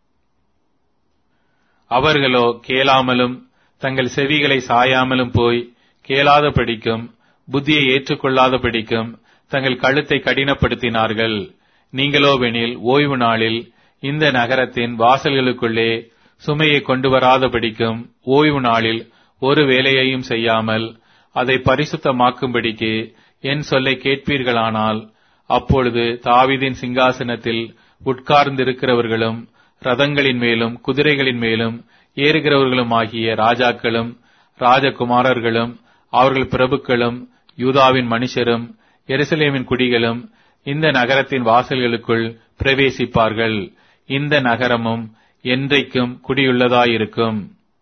அவர்களோ கேளாமலும் தங்கள் செவிகளை சாயாமலும் போய் கேளாதபடிக்கும் புத்தியை ஏற்றுக்கொள்ளாதபடிக்கும் தங்கள் கழுத்தை கடினப்படுத்தினார்கள். நீங்களோவெனில் ஓய்வு நாளில் இந்த நகரத்தின் வாசல்களுக்குள்ளே சுமையை கொண்டு வராதபடிக்கும் ஓய்வு நாளில் ஒரு வேலையையும் செய்யாமல் அதை பரிசுத்தமாக்கும்படிக்கு என் சொல்லை கேட்பீர்களானால், அப்பொழுது தாவீதின் சிங்காசனத்தில் உட்கார்ந்திருக்கிறவர்களும் ரதங்களின் மேலும் குதிரைகளின் மேலும் ஏறுகிறவர்களும் ஆகிய ராஜாக்களும் ராஜகுமாரர்களும் அவர்கள் பிரபுக்களும் யூதாவின் மனுஷரும் எருசலேமின் குடிகளும் இந்த நகரத்தின் வாசல்களுக்குள் பிரவேசிப்பார்கள். இந்த நகரமும் என்றைக்கும் குடியுள்ளதாயிருக்கும்.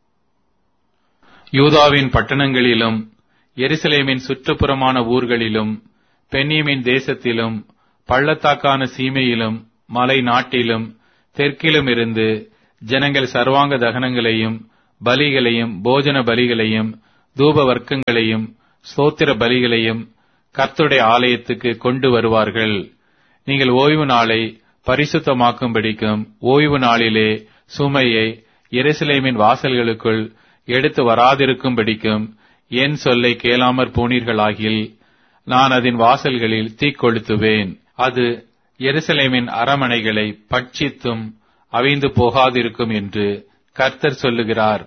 யூதாவின் பட்டணங்களிலும் எருசலேமின் சுற்றுப்புறமான ஊர்களிலும் பென்யமீன் தேசத்திலும் பள்ளத்தாக்கான சீமையிலும் மலை நாட்டிலும் தெற்கிலும் இருந்து ஜனங்கள் சர்வாங்க தகனங்களையும் பலிகளையும் போஜன பலிகளையும் தூப வர்க்கங்களையும் ஸ்தோத்திர பலிகளையும் கர்த்தருடைய ஆலயத்துக்கு கொண்டு வருவார்கள். நீங்கள் ஓய்வு நாளை பரிசுத்தமாக்கும்படிக்கும் ஓய்வு நாளிலே சுமையை எருசலேமின் வாசல்களுக்குள் எடுத்து வராதிருக்கும்படிக்கும் என் சொல்லை கேளாமற் போனீர்களாகில் நான் அதன் வாசல்களில் தீக்கொளுத்துவேன். அது எருசலேமின் அரமனைகளை பட்சித்தும் அவிந்து போகாதிருக்கும் என்று கர்த்தர் சொல்லுகிறார்.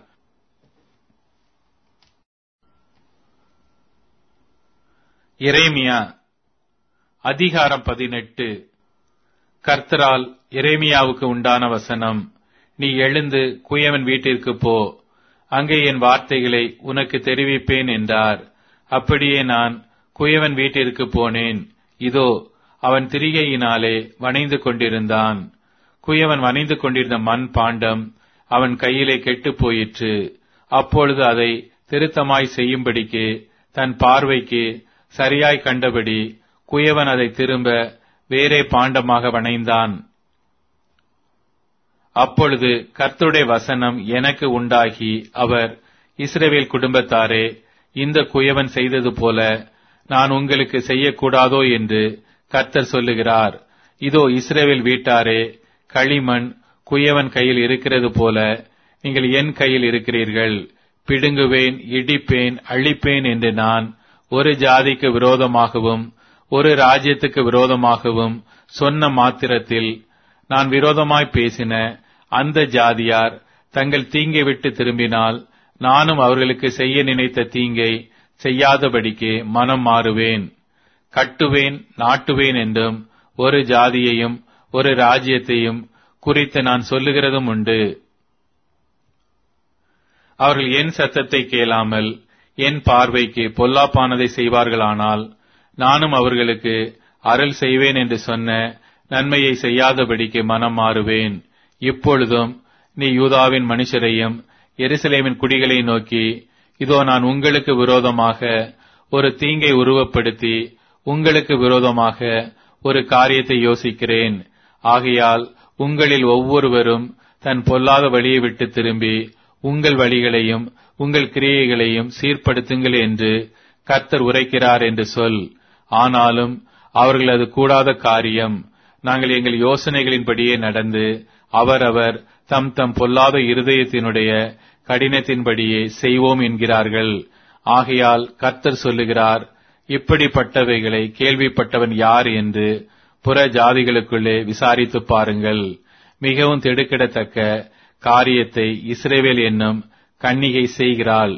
எரேமியா அதிகாரம் பதினெட்டு. கர்த்தரால் எரேமியாவுக்கு உண்டான வசனம். நீ எழுந்து குயவன் வீட்டிற்கு போ, அங்கே என் வார்த்தைகளை உனக்கு தெரிவிப்பேன் என்றார். அப்படியே நான் குயவன் வீட்டிற்கு போனேன். இதோ அவன் திரிகையினாலே வணைந்து கொண்டிருந்தான். குயவன் வணைந்து கொண்டிருந்த மண் பாண்டம் அவன் கையிலே கெட்டுப் போயிற்று. அப்பொழுது அதை திருத்தமாய் செய்யும்படிக்கு தன் பார்வைக்கு சரியாய் கண்டபடி குயவன் அதை திரும்ப வேறே பாண்டமாக வணைந்தான். அப்பொழுது கர்த்தருடைய வசனம் எனக்கு உண்டாகி, அவர், இஸ்ரவேல் குடும்பத்தாரே, இந்த குயவன் செய்தது போல நான் உங்களுக்கு செய்யக்கூடாதோ என்று கர்த்தர் சொல்லுகிறார். இதோ இஸ்ரவேல் வீட்டாரே, களிமண் குயவன் கையில் இருக்கிறது போல நீங்கள் என் கையில் இருக்கிறீர்கள். பிடுங்குவேன், இடிப்பேன், அழிப்பேன் என்று நான் ஒரு ஜாதிக்கு விரோதமாகவும் ஒரு ராஜ்யத்துக்கு விரோதமாகவும் சொன்ன மாத்திரத்தில் நான் விரோதமாய் பேசின அந்த ஜாதியார் தங்கள் தீங்கை விட்டு திரும்பினால் நானும் அவர்களுக்கு செய்ய நினைத்த தீங்கை செய்யாதபடிக்கு மனம் மாறுவேன். கட்டுவேன், நாட்டுவேன் என்றும் ஒரு ஜாதியையும் ஒரு ராஜ்யத்தையும் குறித்து நான் சொல்லுகிறதும் உண்டு. அவர்கள் என் சத்தத்தை கேளாமல் என் பார்வைக்கு பொல்லாப்பானதை செய்வார்களானால் நானும் அவர்களுக்கு அருள் செய்வேன் என்று சொன்ன நன்மையை செய்யாதபடிக்கு மனம் மாறுவேன். இப்பொழுதும் நீ யூதாவின் மனுஷரையும் எருசலேமின் குடிகளை நோக்கி, இதோ நான் உங்களுக்கு விரோதமாக ஒரு தீங்கை உருவப்படுத்தி உங்களுக்கு விரோதமாக ஒரு காரியத்தை யோசிக்கிறேன். ஆகையால் உங்களில் ஒவ்வொருவரும் தன் பொல்லாத வழியை விட்டு திரும்பி உங்கள் வழிகளையும் உங்கள் கிரியைகளையும் சீர்படுத்துங்கள் என்று கர்த்தர் உரைக்கிறார் என்று சொல். ஆனாலும் அவர்கள் அது கூடாத காரியம். நாங்கள் எங்கள் யோசனைகளின்படியே நடந்து அவரவர் தம் தம் பொல்லாத இருதயத்தினுடைய கடினத்தின்படியே செய்வோம் என்கிறார்கள். ஆகையால் கர்த்தர் சொல்லுகிறார், இப்படிப்பட்டவைகளை கேள்விப்பட்டவன் யார் என்று புற ஜாதிகளுக்குள்ளே விசாரித்து பாருங்கள். மிகவும் திடுக்கிடத்தக்க காரியத்தை இஸ்ரவேல் என்னும் கன்னிகை செய்கிறாள்.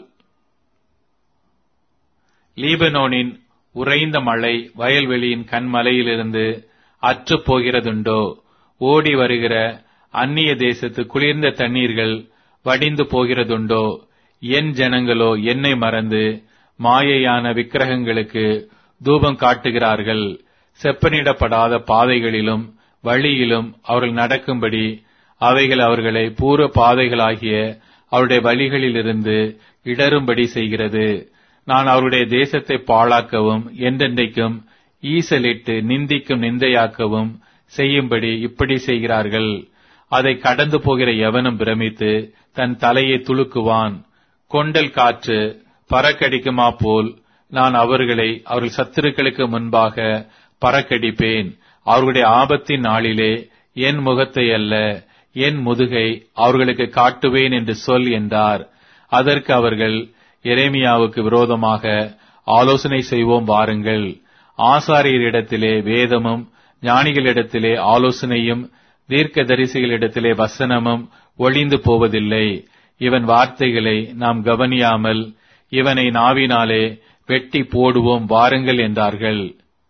லீபனோனின் உறைந்த மழை வயல்வெளியின் கண்மலையிலிருந்து அற்று போகிறதுண்டோ? ஓடி வருகிற அந்நிய தேசத்து குளிர்ந்த தண்ணீர்கள் வடிந்து போகிறதுண்டோ? என் ஜனங்களோ என்னை மறந்து மாயையான விக்கிரகங்களுக்கு தூபம் காட்டுகிறார்கள். செப்பனிடப்படாத பாதைகளிலும் வழியிலும் அவர்கள் நடக்கும்படி அவைகள் அவர்களை பூர்வ பாதைகளாகிய அவருடைய வழிகளிலிருந்து இடரும்படி செய்கிறது. நான் அவருடைய தேசத்தை பாழாக்கவும் என்றென்றைக்கும் ஈசலிட்டு நிந்திக்கும் நிந்தையாக்கவும் செய்யும்படி இப்படி செய்கிறார்கள். அதை கடந்து போகிற எவனும் பிரமித்து தன் தலையை துலுக்குவான். கொண்டல் காற்று பறக்கடிக்குமா போல் நான் அவர்களை அவர்கள் சத்துருக்களுக்கு முன்பாக பறக்கடிப்பேன். அவர்களுடைய ஆபத்தின் நாளிலே என் முகத்தை அல்ல என் முதுகை அவர்களுக்கு காட்டுவேன் என்று சொல் என்றார். அதற்கு அவர்கள், எரேமியாவுக்கு விரோதமாக ஆலோசனை செய்வோம் வாருங்கள். ஆசாரியரிடத்திலே வேதமும் ஞானிகளிடத்திலே ஆலோசனையும் தீர்க்கதரிசிகளிடத்திலே வசனமும் ஒளிந்து போவதில்லை. இவன் வார்த்தைகளை நாம் கவனியாமல் இவனை நாவினாலே வெட்டி போடுவோம் வாருங்கள் என்றார்கள்.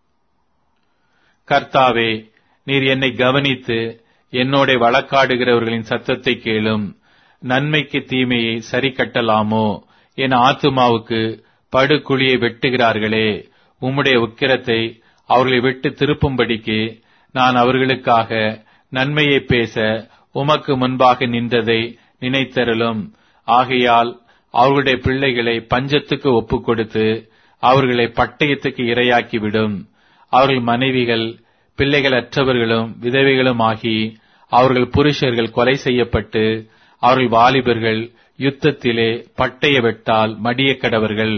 கர்த்தாவே, நீர் என்னை கவனித்து என்னோட வழக்காடுகிறவர்களின் சத்தத்தை கேளும். நன்மைக்கு தீமையை சரி கட்டலாமோ? என் ஆத்துமாவுக்கு படுகுழியை வெட்டுகிறார்களே. உம்முடைய உக்கிரத்தை அவர்களை விட்டு திருப்பும்படிக்கு நான் அவர்களுக்காக நன்மையை பேச உமக்கு முன்பாக நின்றதை நினைத்தருளும். ஆகையால் அவர்களுடைய பிள்ளைகளை பஞ்சத்துக்கு ஒப்புக் கொடுத்து அவர்களை பட்டயத்துக்கு இரையாக்கிவிடும். அவர்கள் மனைவிகள் பிள்ளைகள் அற்றவர்களும் விதவைகளும் ஆகி அவர்கள் புருஷர்கள் கொலை செய்யப்பட்டு அவர்கள் வாலிபர்கள் யுத்தத்திலே பட்டய வெட்டால் மடியக் கடவர்கள்.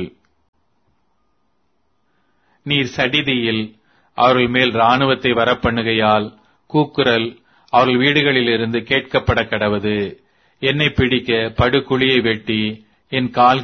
நீர் சடிதியில் அவர்கள் மேல் இராணுவத்தை வரப்பண்ணுகையால் கூக்குரல் அவர்கள் வீடுகளிலிருந்து கேட்கப்பட கடவது. என்னை பிடிக்க படுகுழியை வெட்டி என் கால்கள்